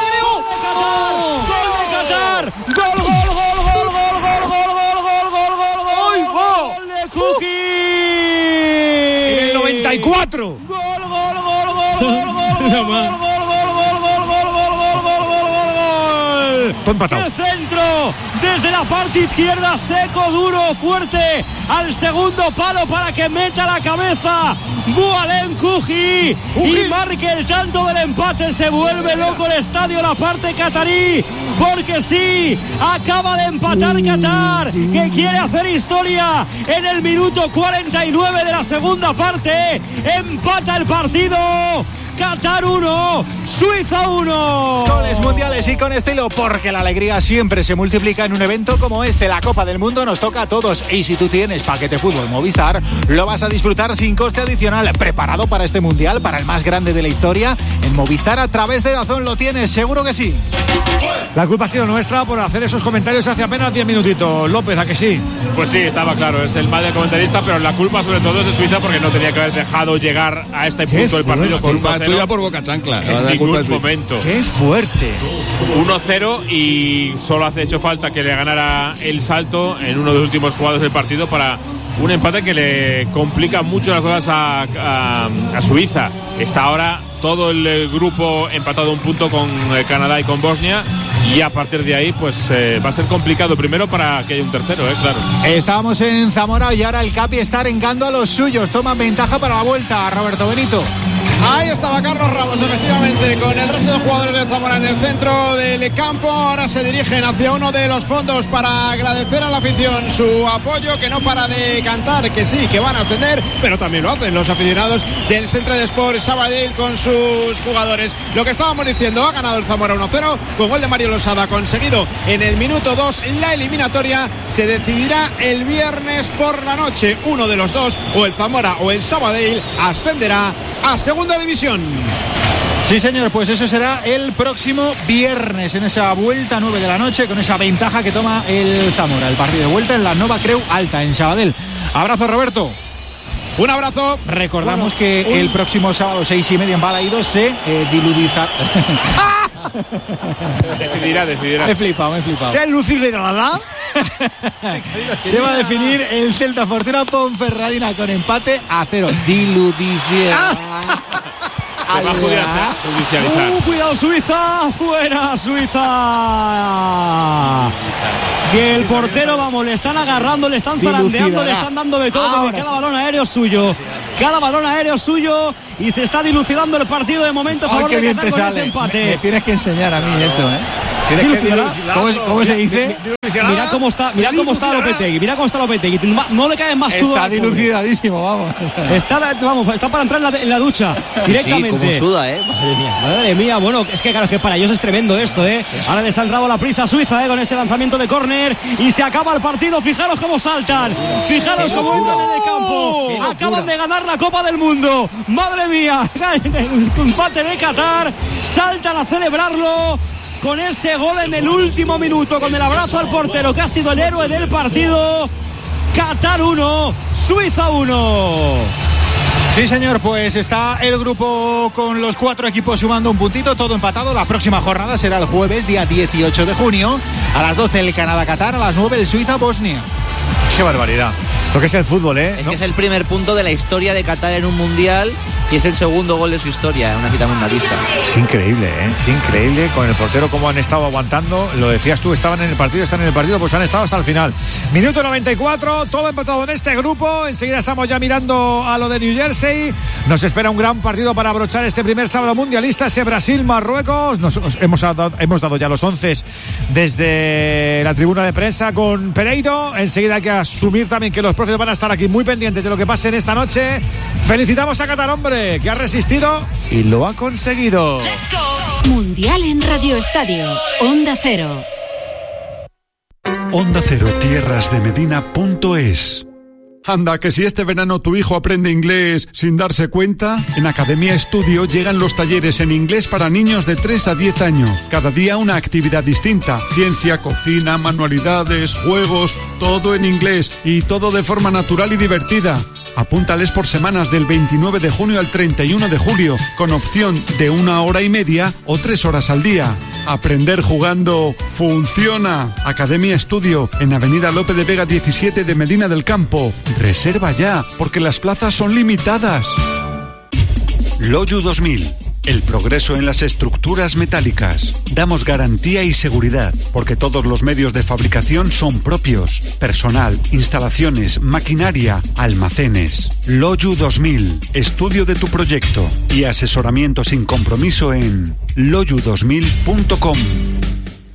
de Qatar! ¡Gol, gol, gol, gol, gol, gol, gol, gol, gol, gol, gol, gol de Cookie! En el noventa y cuatro. ¡Gol, gol, gol, gol, gol, gol, gol, gol! El centro desde la parte izquierda, seco, duro, fuerte, al segundo palo para que meta la cabeza Boualem Couhi y marque el tanto del empate. Se vuelve loco el estadio, la parte catarí, porque sí, acaba de empatar Qatar, que quiere hacer historia en el minuto cuarenta y nueve de la segunda parte. Empata el partido. Qatar uno, Suiza uno. Goles mundiales y con estilo, porque la alegría siempre se multiplica en un evento como este. La Copa del Mundo nos toca a todos. Y si tú tienes paquete fútbol Movistar, lo vas a disfrutar sin coste adicional. Preparado para este mundial, para el más grande de la historia. En Movistar a través de Dazón lo tienes, seguro que sí. La culpa ha sido nuestra por hacer esos comentarios hace apenas diez minutitos. López, ¿a que sí? Pues sí, estaba claro, es el mal del comentarista, pero la culpa sobre todo es de Suiza porque no tenía que haber dejado llegar a este punto del partido con uno cero. Tuya por Boca Chancla. En ningún momento. ¡Qué fuerte! uno cero y solo hace hecho falta que le ganara el salto en uno de los últimos jugados del partido para un empate que le complica mucho las cosas a, a, a Suiza. Está ahora todo el grupo empatado un punto con Canadá y con Bosnia, y a partir de ahí pues eh, va a ser complicado primero para que haya un tercero, eh, claro. Estábamos en Zamora y ahora el Capi está arengando a los suyos. Toman ventaja para la vuelta, Roberto Benito. Ahí estaba Carlos Ramos, efectivamente, con el resto de jugadores de Zamora en el centro del campo. Ahora se dirigen hacia uno de los fondos para agradecer a la afición su apoyo, que no para de cantar, que sí, que van a ascender, pero también lo hacen los aficionados del Centre de Sport Sabadell con sus jugadores. Lo que estábamos diciendo, ha ganado el Zamora uno cero con gol de Mario Losada, conseguido en el minuto dos. La eliminatoria se decidirá el viernes por la noche. Uno de los dos, o el Zamora o el Sabadell, ascenderá a segunda división. Sí, señor, pues eso será el próximo viernes, en esa vuelta nueve de la noche, con esa ventaja que toma el Zamora. El partido de vuelta en la Nova Creu Alta, en Sabadell. Abrazo, Roberto. Un abrazo. Recordamos bueno, que un... el próximo sábado seis y media en Balaído se eh, diludiza. decidirá, decidirá. Me he flipado, me he flipado. ¿Se lucidirá? Se va a definir el Celta Fortuna Ponferradina con empate a cero. Diludición. Se va a judicializar. Uh, cuidado, Suiza, fuera, Suiza. Que el portero, vamos, le están agarrando, le están zarandeando, le están dando de todo, porque cada balón aéreo es suyo. Cada balón aéreo es suyo y se está dilucidando el partido de momento a favor de Qatar con ese empate. Me, me tienes que enseñar a mí eso, ¿eh? ¿Cómo, ¿Cómo se dice? Mira cómo está, mira cómo está Lopetegui, mira cómo está Lopetegui. No le cae más sudor. Está dilucidadísimo, vamos. Está, vamos, está para entrar en la, en la ducha directamente. Sí, como suda, ¿eh? Madre mía. Madre mía, bueno, es que claro, es que para ellos es tremendo esto, ¿eh? Ahora les han dado la prisa a Suiza, ¿eh? Con ese lanzamiento de córner y se acaba el partido. Fijaros cómo saltan, fijaros cómo entran en el campo. Acaban de ganar la Copa del Mundo. Madre mía, el empate de Qatar. Saltan a celebrarlo con ese gol en el último minuto, con el abrazo al portero que ha sido el héroe del partido. Qatar uno, Suiza uno. Sí, señor, pues está el grupo con los cuatro equipos sumando un puntito, todo empatado. La próxima jornada será el jueves, día dieciocho de junio, a las doce el Canadá-Qatar, a las nueve el Suiza-Bosnia. ¡Qué barbaridad! Lo que es el fútbol, ¿eh? Es ¿no? que es el primer punto de la historia de Qatar en un mundial y es el segundo gol de su historia en una cita mundialista. Es increíble, ¿eh? Es increíble con el portero cómo han estado aguantando. Lo decías tú, estaban en el partido, están en el partido, pues han estado hasta el final. Minuto noventa y cuatro, todo empatado en este grupo. Enseguida estamos ya mirando a lo de New Jersey. Nos espera un gran partido para abrochar este primer sábado mundialista, ese Brasil-Marruecos. Nos hemos dado, hemos dado ya los once desde la tribuna de prensa con Pereiro. Enseguida hay que asumir también que los profes van a estar aquí muy pendientes de lo que pase en esta noche. Felicitamos a Qatar, hombre, que ha resistido y lo ha conseguido. Mundial en Radio Estadio, Onda Cero. Onda Cero Tierras de Medina punto es. Anda, que si este verano tu hijo aprende inglés sin darse cuenta, en Academia Estudio llegan los talleres en inglés para niños de tres a diez años. Cada día una actividad distinta. Ciencia, cocina, manualidades, juegos, todo en inglés y todo de forma natural y divertida. Apúntales por semanas del veintinueve de junio al treinta y uno de julio, con opción de una hora y media o tres horas al día. Aprender jugando funciona. Academia Estudio, en Avenida Lope de Vega diecisiete de Medina del Campo. Reserva ya, porque las plazas son limitadas. Loyu dos mil. El progreso en las estructuras metálicas. Damos garantía y seguridad, porque todos los medios de fabricación son propios. Personal, instalaciones, maquinaria, almacenes. Loyu dos mil. Estudio de tu proyecto y asesoramiento sin compromiso en loyu dos mil punto com.